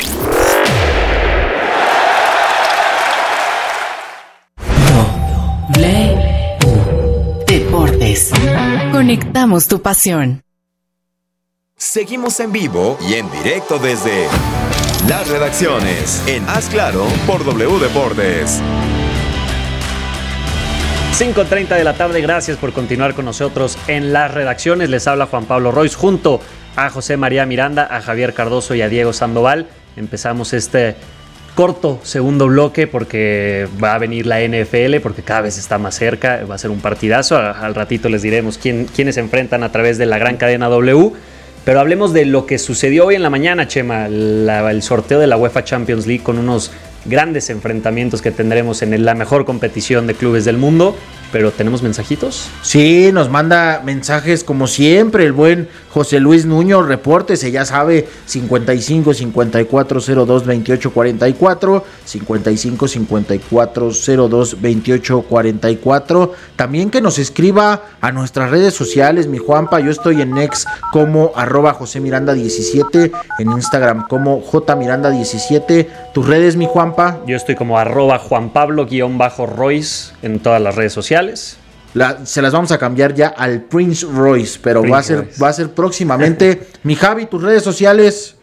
Deportes. Conectamos tu pasión. Seguimos en vivo y en directo desde las redacciones en Haz Claro por W Deportes. cinco treinta de la tarde, gracias por continuar con nosotros en las redacciones. Les habla Juan Pablo Royce junto a José María Miranda, a Javier Cardoso y a Diego Sandoval. Empezamos este corto segundo bloque porque va a venir la N F L, porque cada vez está más cerca, va a ser un partidazo. Al ratito les diremos quién, quiénes se enfrentan a través de la gran cadena W. Pero hablemos de lo que sucedió hoy en la mañana, Chema, la, el sorteo de la UEFA Champions League con unos grandes enfrentamientos que tendremos en la mejor competición de clubes del mundo. Pero ¿tenemos mensajitos? Sí, nos manda mensajes como siempre el buen José Luis Nuño. Repórtese, ya sabe, cincuenta y cinco, cincuenta y cuatro, cero dos, veintiocho, cuarenta y cuatro, cincuenta y cinco, cincuenta y cuatro, cero dos, veintiocho, cuarenta y cuatro. También que nos escriba a nuestras redes sociales, mi Juanpa. Yo estoy en X como arroba José Miranda diecisiete, en Instagram como J Miranda diecisiete. ¿Tus redes, mi Juanpa? Yo estoy como arroba Juan Pablo guión bajo Royce en todas las redes sociales. La, se las vamos a cambiar ya al Prince Royce, pero Prince va a ser Royce. va a ser próximamente. Mi Javi, tus redes sociales.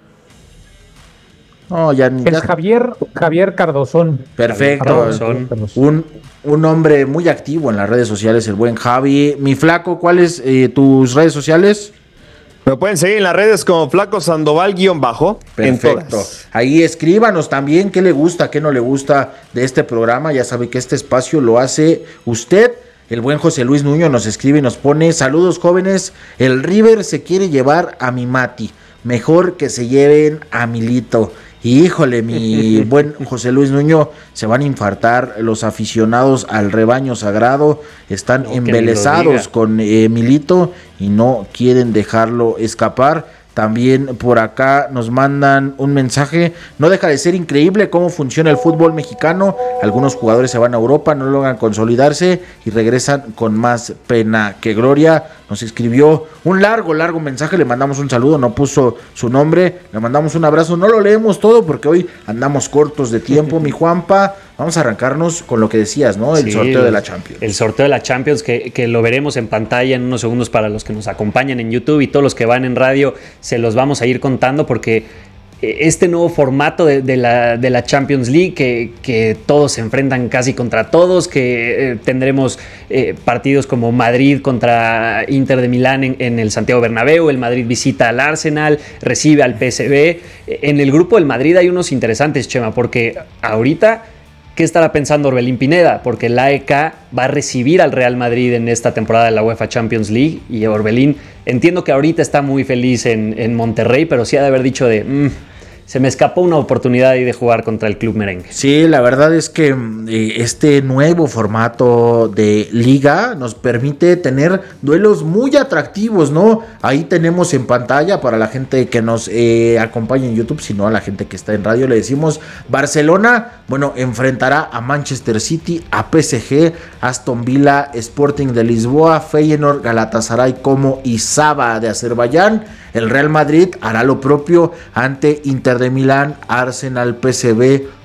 No, ya ni. Es ya... Javier, Javier Cardozón. Perfecto. Cardozón. Un, un hombre muy activo en las redes sociales, el buen Javi. Mi Flaco, ¿cuáles eh, tus redes sociales? Me pueden seguir en las redes como Flaco Sandoval guión bajo. Perfecto. Ahí escríbanos también qué le gusta, qué no le gusta de este programa. Ya sabe que este espacio lo hace usted. El buen José Luis Nuño nos escribe y nos pone: saludos jóvenes, el River se quiere llevar a mi Mati. Mejor que se lleven a Milito. Híjole, mi buen José Luis Nuño, se van a infartar los aficionados al rebaño sagrado. Están no, embelesados con eh, Milito y no quieren dejarlo escapar. También por acá nos mandan un mensaje: no deja de ser increíble cómo funciona el fútbol mexicano. Algunos jugadores se van a Europa, no logran consolidarse y regresan con más pena que gloria. Nos escribió un largo, largo mensaje, le mandamos un saludo, no puso su nombre, le mandamos un abrazo. No lo leemos todo porque hoy andamos cortos de tiempo, mi Juanpa. Vamos a arrancarnos con lo que decías, ¿no? El sí, sorteo de la Champions. El sorteo de la Champions que, que lo veremos en pantalla en unos segundos para los que nos acompañan en YouTube, y todos los que van en radio se los vamos a ir contando, porque este nuevo formato de, de, la, de la Champions League, que, que todos se enfrentan casi contra todos, que eh, tendremos eh, partidos como Madrid contra Inter de Milán en, en el Santiago Bernabéu, el Madrid visita al Arsenal, recibe al P S V. En el grupo del Madrid hay unos interesantes, Chema, porque ahorita, ¿qué estará pensando Orbelín Pineda? Porque el A E K va a recibir al Real Madrid en esta temporada de la UEFA Champions League, y Orbelín, entiendo que ahorita está muy feliz en, en Monterrey, pero sí ha de haber dicho de... Mmm, se me escapó una oportunidad ahí de jugar contra el Club Merengue. Sí, la verdad es que eh, este nuevo formato de liga nos permite tener duelos muy atractivos, ¿no? Ahí tenemos en pantalla, para la gente que nos eh, acompaña en YouTube, sino a la gente que está en radio, le decimos: Barcelona, bueno, enfrentará a Manchester City, a P S G, Aston Villa, Sporting de Lisboa, Feyenoord, Galatasaray como Izaba de Azerbaiyán. El Real Madrid hará lo propio ante Inter de Milán, Arsenal, P S V,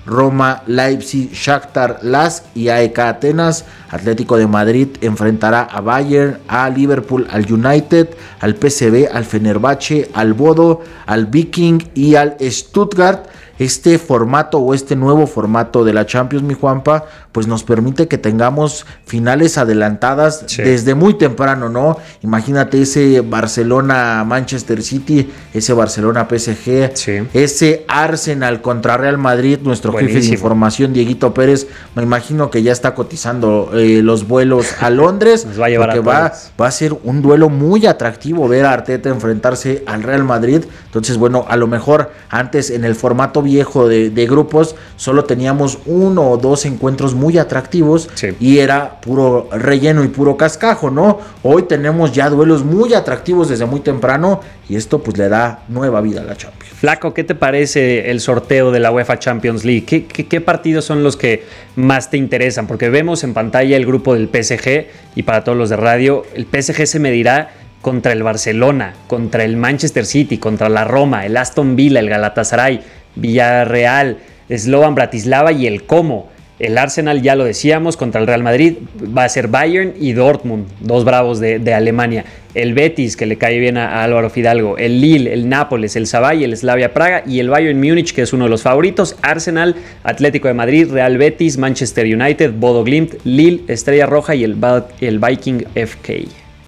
Roma, Leipzig, Shakhtar, Lask y A E K Atenas. Atlético de Madrid enfrentará a Bayern, a Liverpool, al United, al P S V, al Fenerbahce, al Bodo, al Viking y al Stuttgart. Este formato o este nuevo formato de la Champions, mi Juanpa, pues nos permite que tengamos finales adelantadas sí. desde muy temprano, ¿no? Imagínate ese Barcelona-Manchester City, ese Barcelona-P S G, sí. ese Arsenal contra Real Madrid, nuestro Buenísimo. jefe de información, Dieguito Pérez, me imagino que ya está cotizando eh, los vuelos a Londres, nos va a llevar porque a va, va a ser un duelo muy atractivo ver a Arteta enfrentarse al Real Madrid. Entonces, bueno, a lo mejor antes en el formato viejo de, de grupos solo teníamos uno o dos encuentros muy atractivos sí. y era puro relleno y puro cascajo, ¿no? Hoy tenemos ya duelos muy atractivos desde muy temprano y esto pues le da nueva vida a la Champions. Flaco, ¿qué te parece el sorteo de la UEFA Champions League? ¿Qué, qué, qué partidos son los que más te interesan? Porque vemos en pantalla el grupo del P S G y para todos los de radio, el P S G se medirá contra el Barcelona, contra el Manchester City, contra la Roma, el Aston Villa, el Galatasaray, Villarreal, Slovan Bratislava y el Como. El Arsenal, ya lo decíamos, contra el Real Madrid va a ser Bayern y Dortmund, dos bravos de, de Alemania. El Betis, que le cae bien a, a Álvaro Fidalgo. El Lille, el Nápoles, el Savoy, el Slavia Praga y el Bayern Múnich, que es uno de los favoritos. Arsenal, Atlético de Madrid, Real Betis, Manchester United, Bodo Glimt, Lille, Estrella Roja y el, el Viking F K.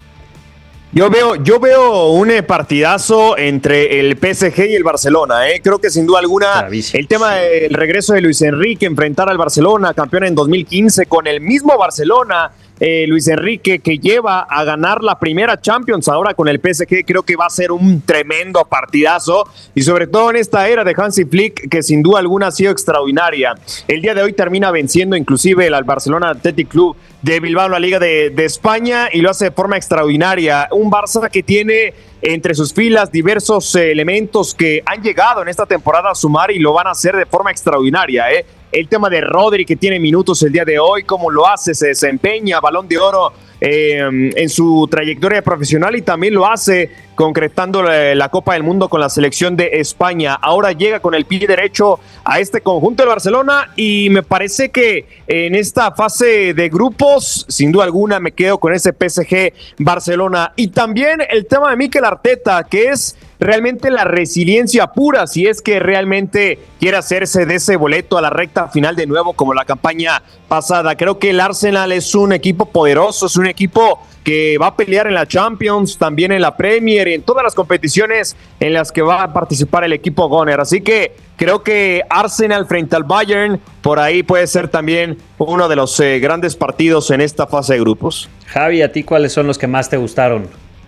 Yo veo, yo veo un partidazo entre el P S G y el Barcelona. ¿eh? Creo que sin duda alguna el tema del regreso de Luis Enrique, enfrentar al Barcelona, campeón en dos mil quince, con el mismo Barcelona, eh, Luis Enrique, que lleva a ganar la primera Champions ahora con el P S G, creo que va a ser un tremendo partidazo. Y sobre todo en esta era de Hansi Flick, que sin duda alguna ha sido extraordinaria. El día de hoy termina venciendo inclusive al Barcelona Athletic Club de Bilbao en la Liga de, de España y lo hace de forma extraordinaria. Un Barça que tiene entre sus filas diversos eh, elementos que han llegado en esta temporada a sumar y lo van a hacer de forma extraordinaria. ¿eh? El tema de Rodri, que tiene minutos el día de hoy, cómo lo hace, se desempeña, Balón de Oro eh, en su trayectoria profesional y también lo hace concretando la, la Copa del Mundo con la selección de España. Ahora llega con el pie derecho a este conjunto del Barcelona y me parece que en esta fase de grupos, sin duda alguna, me quedo con ese P S G Barcelona. Y también el tema de Mikel Arteta, que es realmente la resiliencia pura, si es que realmente quiere hacerse de ese boleto a la recta final de nuevo como la campaña pasada. Creo que el Arsenal es un equipo poderoso, es un equipo que va a pelear en la Champions, también en la Premier y en todas las competiciones en las que va a participar el equipo Gunner. Así que creo que Arsenal frente al Bayern, por ahí puede ser también uno de los eh, grandes partidos en esta fase de grupos. Javi, ¿a ti cuáles son los que más te gustaron?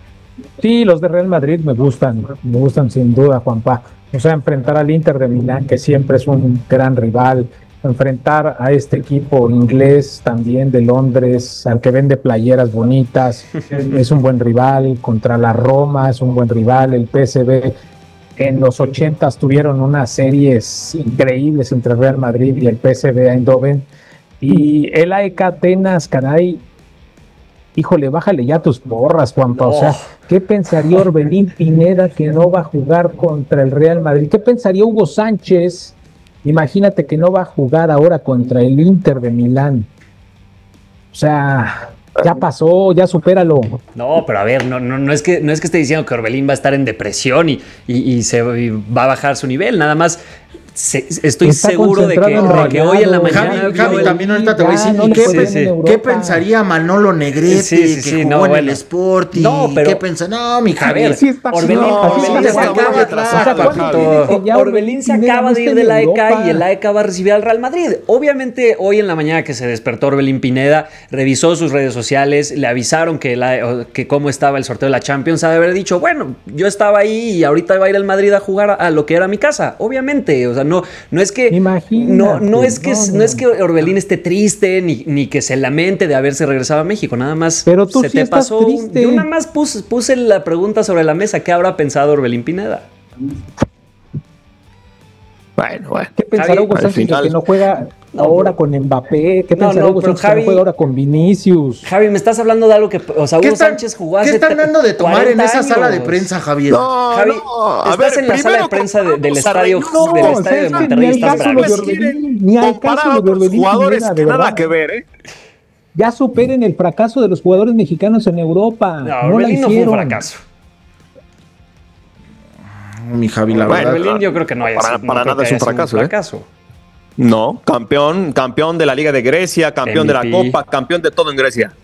Sí, los de Real Madrid me gustan, me gustan sin duda, Juanpa. O sea, enfrentar al Inter de Milán, que siempre es un gran rival, enfrentar a este equipo inglés también de Londres, al que vende playeras bonitas, es un buen rival, contra la Roma es un buen rival, el P S V. En los ochentas tuvieron unas series increíbles entre Real Madrid y el P S V Eindhoven. Y el A E K Atenas, caray, híjole, bájale ya tus porras, Juanpa. No. O sea, ¿qué pensaría Orbelín Pineda que no va a jugar contra el Real Madrid? ¿Qué pensaría Hugo Sánchez? Imagínate que no va a jugar ahora contra el Inter de Milán. O sea, ya pasó, ya supéralo. No, pero a ver, no, no, no, es, que, no es que esté diciendo que Orbelín va a estar en depresión y, y, y se y va a bajar su nivel, nada más. Se, estoy Está seguro de que, de que hoy en la mañana Javi, Javi el... también ahorita te voy a decir no, ¿qué, sí, sí. ¿qué pensaría Manolo Negrete sí, sí, sí, que jugó no, en bueno. el Sporting? No, pero ¿qué pensa? No, mi Javi, ver, sí Orbelín, no, Orbelín se acaba de Orbelín se acaba de ir de la E K y el A E K va a recibir al Real Madrid. Obviamente hoy en la mañana que se despertó Orbelín Pineda, revisó sus redes sociales, le avisaron que, la, que cómo estaba el sorteo de la Champions, ha de haber dicho, bueno, yo estaba ahí y ahorita va a ir al Madrid a jugar a, a lo que era mi casa, obviamente, o sea, no, no es que no, no es que no, no. no es que Orbelín esté triste ni, ni que se lamente de haberse regresado a México, nada más. Pero tú se sí te pasó. Triste. Yo nada más puse, puse la pregunta sobre la mesa, ¿qué habrá pensado Orbelín Pineda? Bueno, bueno. ¿Qué pensará Javi, Hugo al Sánchez de final- que no juega ahora con Mbappé? ¿Qué No, pensará no, Hugo pero Sánchez que Javi- no juega ahora con Vinicius? Javi, me estás hablando de algo que, o sea, ¿Qué Hugo están- Sánchez jugó ¿Qué hace están dando de tomar en cuarenta esa sala de años. prensa, Javier? No, Javi, no, a estás ver, en la sala de primero prensa de- del comparamos a estadio, Reynoso. del No, estadio de es que Monterrey. ni al Estás caso bravo. lo de Orbelín, ni al Comparar caso a lo de otros Orbelín jugadores Pineda, que de nada verdad. que ver, ¿eh? Ya superen el fracaso de los jugadores mexicanos en Europa. No, No, la Orbelín no fue un hicieron. fracaso. Mi Javi, la Bueno, verdad. Orbelín yo creo que no haya para- sido- no para creo nada que es un haya sido fracaso, ¿eh? No, campeón, campeón de la Liga de Grecia, campeón de la M V P. Copa, campeón de todo en Grecia.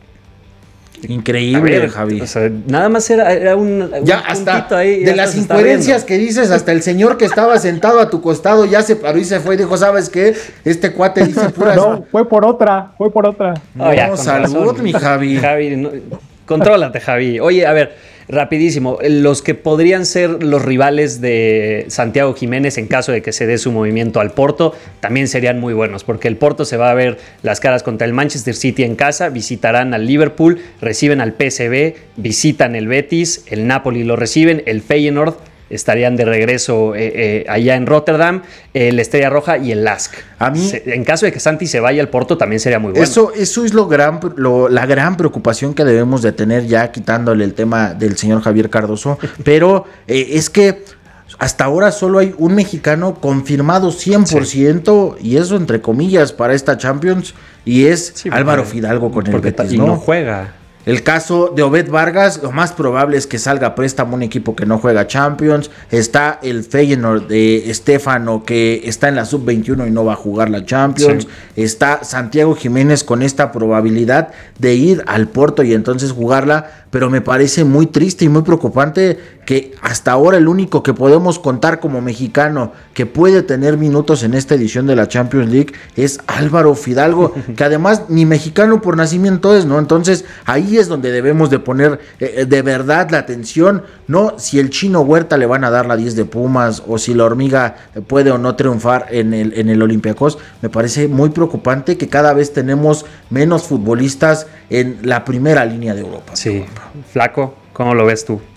Increíble, A ver, Javi. o sea, nada más era, era un, un Ya hasta puntito ahí. de ya las se está incoherencias riendo. que dices, hasta el señor que estaba sentado a tu costado ya se paró y se fue y dijo, ¿sabes qué? Este cuate dice puras... No, fue por otra, fue por otra. Oh, ya, No, con salud, razón. mi Javi. Javi, no- contrólate, Javi. Oye, a ver, rapidísimo. Los que podrían ser los rivales de Santiago Jiménez en caso de que se dé su movimiento al Porto, también serían muy buenos, porque el Porto se va a ver las caras contra el Manchester City en casa, visitarán al Liverpool, reciben al P S V, visitan el Betis, el Napoli lo reciben, el Feyenoord estarían de regreso eh, eh, allá en Rotterdam, el Estrella Roja y el Lask. A mí- Se- en caso de que Santi se vaya al Porto, también sería muy bueno. Eso, eso es lo gran, lo- la gran preocupación que debemos de tener ya quitándole el tema del señor Javier Cardoso. Pero eh, es que hasta ahora solo hay un mexicano confirmado cien por ciento y eso entre comillas para esta Champions y es Sí, Álvaro porque- Fidalgo con el porque Betis, y ¿no? no juega. El caso de Obed Vargas, lo más probable es que salga a préstamo un equipo que no juega Champions. Está el Feyenoord de Estefano, que está en la sub veintiuno y no va a jugar la Champions. Sí. Está Santiago Jiménez con esta probabilidad de ir al Porto y entonces jugarla. Pero me parece muy triste y muy preocupante que hasta ahora el único que podemos contar como mexicano que puede tener minutos en esta edición de la Champions League es Álvaro Fidalgo, que además ni mexicano por nacimiento es, ¿no? Entonces ahí es donde debemos de poner eh, de verdad la atención, no si el Chino Huerta le van a dar la diez de Pumas o si la Hormiga puede o no triunfar en el, en el Olympiacos. Me parece muy preocupante que cada vez tenemos menos futbolistas en la primera línea de Europa. Sí, Flaco, ¿cómo lo ves tú?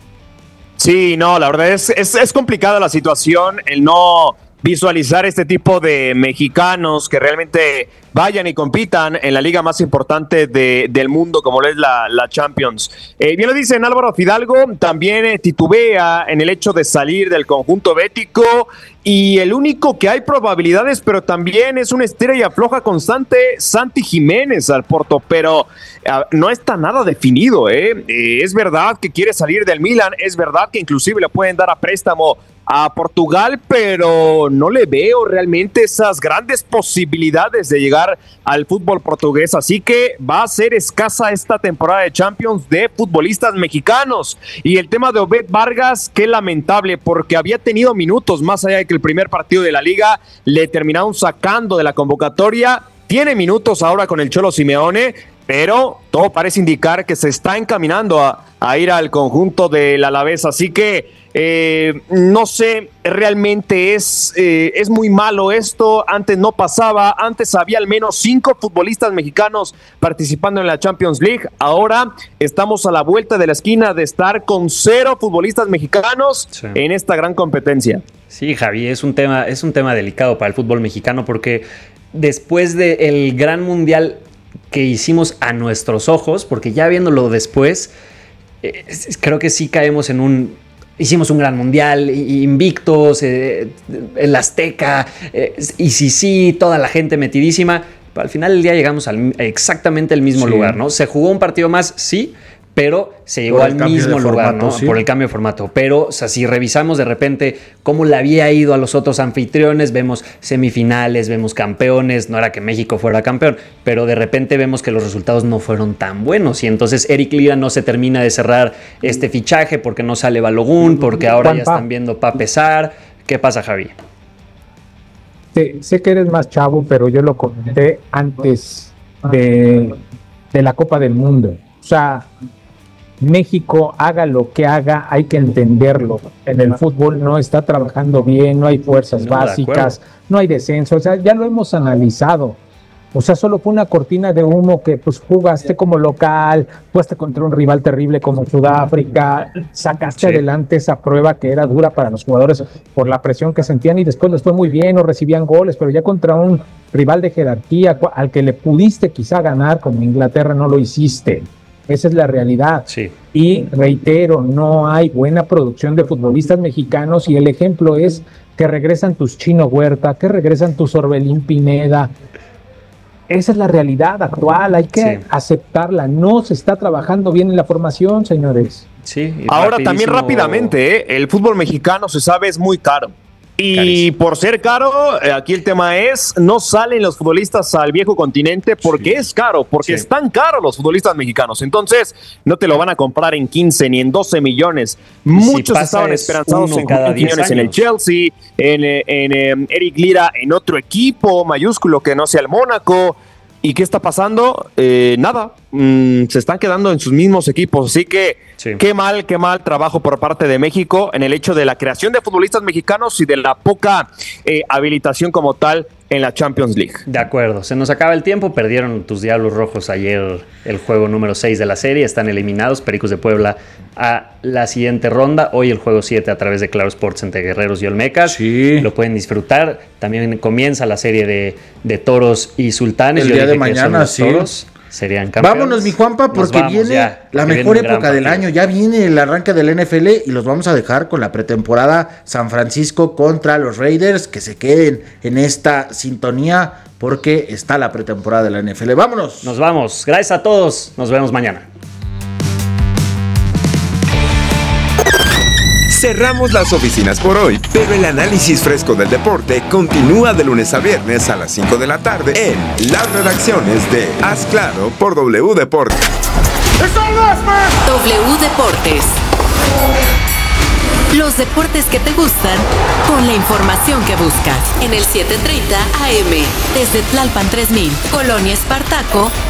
Sí, no, la verdad es, es, es complicada la situación, el no visualizar este tipo de mexicanos que realmente vayan y compitan en la liga más importante de, del mundo, como lo es la, la Champions. Eh, bien lo dicen, Álvaro Fidalgo también eh, titubea en el hecho de salir del conjunto bético y el único que hay probabilidades, pero también es una estrella floja constante, Santi Jiménez al Porto, pero eh, no está nada definido. ¿eh? Eh, es verdad que quiere salir del Milan, es verdad que inclusive le pueden dar a préstamo a Portugal, pero no le veo realmente esas grandes posibilidades de llegar al fútbol portugués, así que va a ser escasa esta temporada de Champions de futbolistas mexicanos. Y el tema de Obed Vargas, qué lamentable, porque había tenido minutos, más allá de que el primer partido de la liga le terminaron sacando de la convocatoria, tiene minutos ahora con el Cholo Simeone, pero todo parece indicar que se está encaminando a, a ir al conjunto del Alavés, así que eh, no sé, realmente es, eh, es muy malo esto. Antes no pasaba, antes había al menos cinco futbolistas mexicanos participando en la Champions League, ahora estamos a la vuelta de la esquina de estar con cero futbolistas mexicanos sí. en esta gran competencia. Sí, Javi, es un tema, es un tema delicado para el fútbol mexicano porque después del gran mundial que hicimos a nuestros ojos, porque ya viéndolo después, eh, creo que sí caemos en un... Hicimos un gran mundial, invictos, eh, el Azteca, eh, y sí, sí, toda la gente metidísima. Pero al final del día llegamos al exactamente al mismo sí. lugar, ¿no? Se jugó un partido más, sí, pero se llegó al mismo lugar, formato, ¿no? Sí. Por el cambio de formato. Pero, o sea, si revisamos de repente cómo le había ido a los otros anfitriones, vemos semifinales, vemos campeones, no era que México fuera campeón, pero de repente vemos que los resultados no fueron tan buenos y entonces Eric Lira no se termina de cerrar este fichaje porque no sale Balogun, porque ahora Juan ya pa. están viendo pa pesar. ¿Qué pasa, Javi? Sí, sé que eres más chavo, pero yo lo comenté antes de, de la Copa del Mundo. O sea, México, haga lo que haga, hay que entenderlo. En el fútbol no está trabajando bien, no hay fuerzas no, básicas, no hay descenso. O sea, ya lo hemos analizado. O sea, solo fue una cortina de humo que pues jugaste como local, fuiste contra un rival terrible como Sudáfrica, sacaste sí. adelante esa prueba que era dura para los jugadores por la presión que sentían y después les fue muy bien o recibían goles, pero ya contra un rival de jerarquía al que le pudiste quizá ganar como Inglaterra no lo hiciste. Esa es la realidad. Sí. Y reitero, no hay buena producción de futbolistas mexicanos y el ejemplo es que regresan tus Chino Huerta, que regresan tus Orbelín Pineda. Esa es la realidad actual, hay que sí. aceptarla. No se está trabajando bien en la formación, señores. Sí, ahora rapidísimo. También rápidamente, ¿eh? El fútbol mexicano se sabe es muy caro. Y Carísimo. Por ser caro, aquí el tema es, no salen los futbolistas al viejo continente porque sí. es caro, porque sí. están caros los futbolistas mexicanos. Entonces, no te lo van a comprar en quince ni en doce millones. Muchos si estaban esperanzados en Joaquín Quiñones en el Chelsea, en, en, en Eric Lira en otro equipo mayúsculo que no sea el Mónaco. ¿Y qué está pasando? Eh, nada, mm, se están quedando en sus mismos equipos, así que sí. qué mal, qué mal trabajo por parte de México en el hecho de la creación de futbolistas mexicanos y de la poca eh, habilitación como tal en la Champions League. De acuerdo, se nos acaba el tiempo, perdieron tus Diablos Rojos ayer el juego número seis de la serie, están eliminados, Pericos de Puebla a la siguiente ronda, hoy el juego siete a través de Claro Sports entre Guerreros y Olmecas, sí. lo pueden disfrutar, también comienza la serie de, de Toros y Sultanes. El Yo día de dije que mañana, los sí. Toros serían campeones. Vámonos, mi Juanpa, porque vamos, viene ya, la viene mejor un gran época del partido. año. Ya viene el arranque del N F L y los vamos a dejar con la pretemporada San Francisco contra los Raiders. Que se queden en esta sintonía porque está la pretemporada de la N F L. Vámonos. Nos vamos. Gracias a todos. Nos vemos mañana. Cerramos las oficinas por hoy, pero el análisis fresco del deporte continúa de lunes a viernes a las cinco de la tarde en las redacciones de Haz Claro por W Deportes. W Deportes. Los deportes que te gustan con la información que buscas en el siete treinta A M desde Tlalpan tres mil, Colonia Espartaco,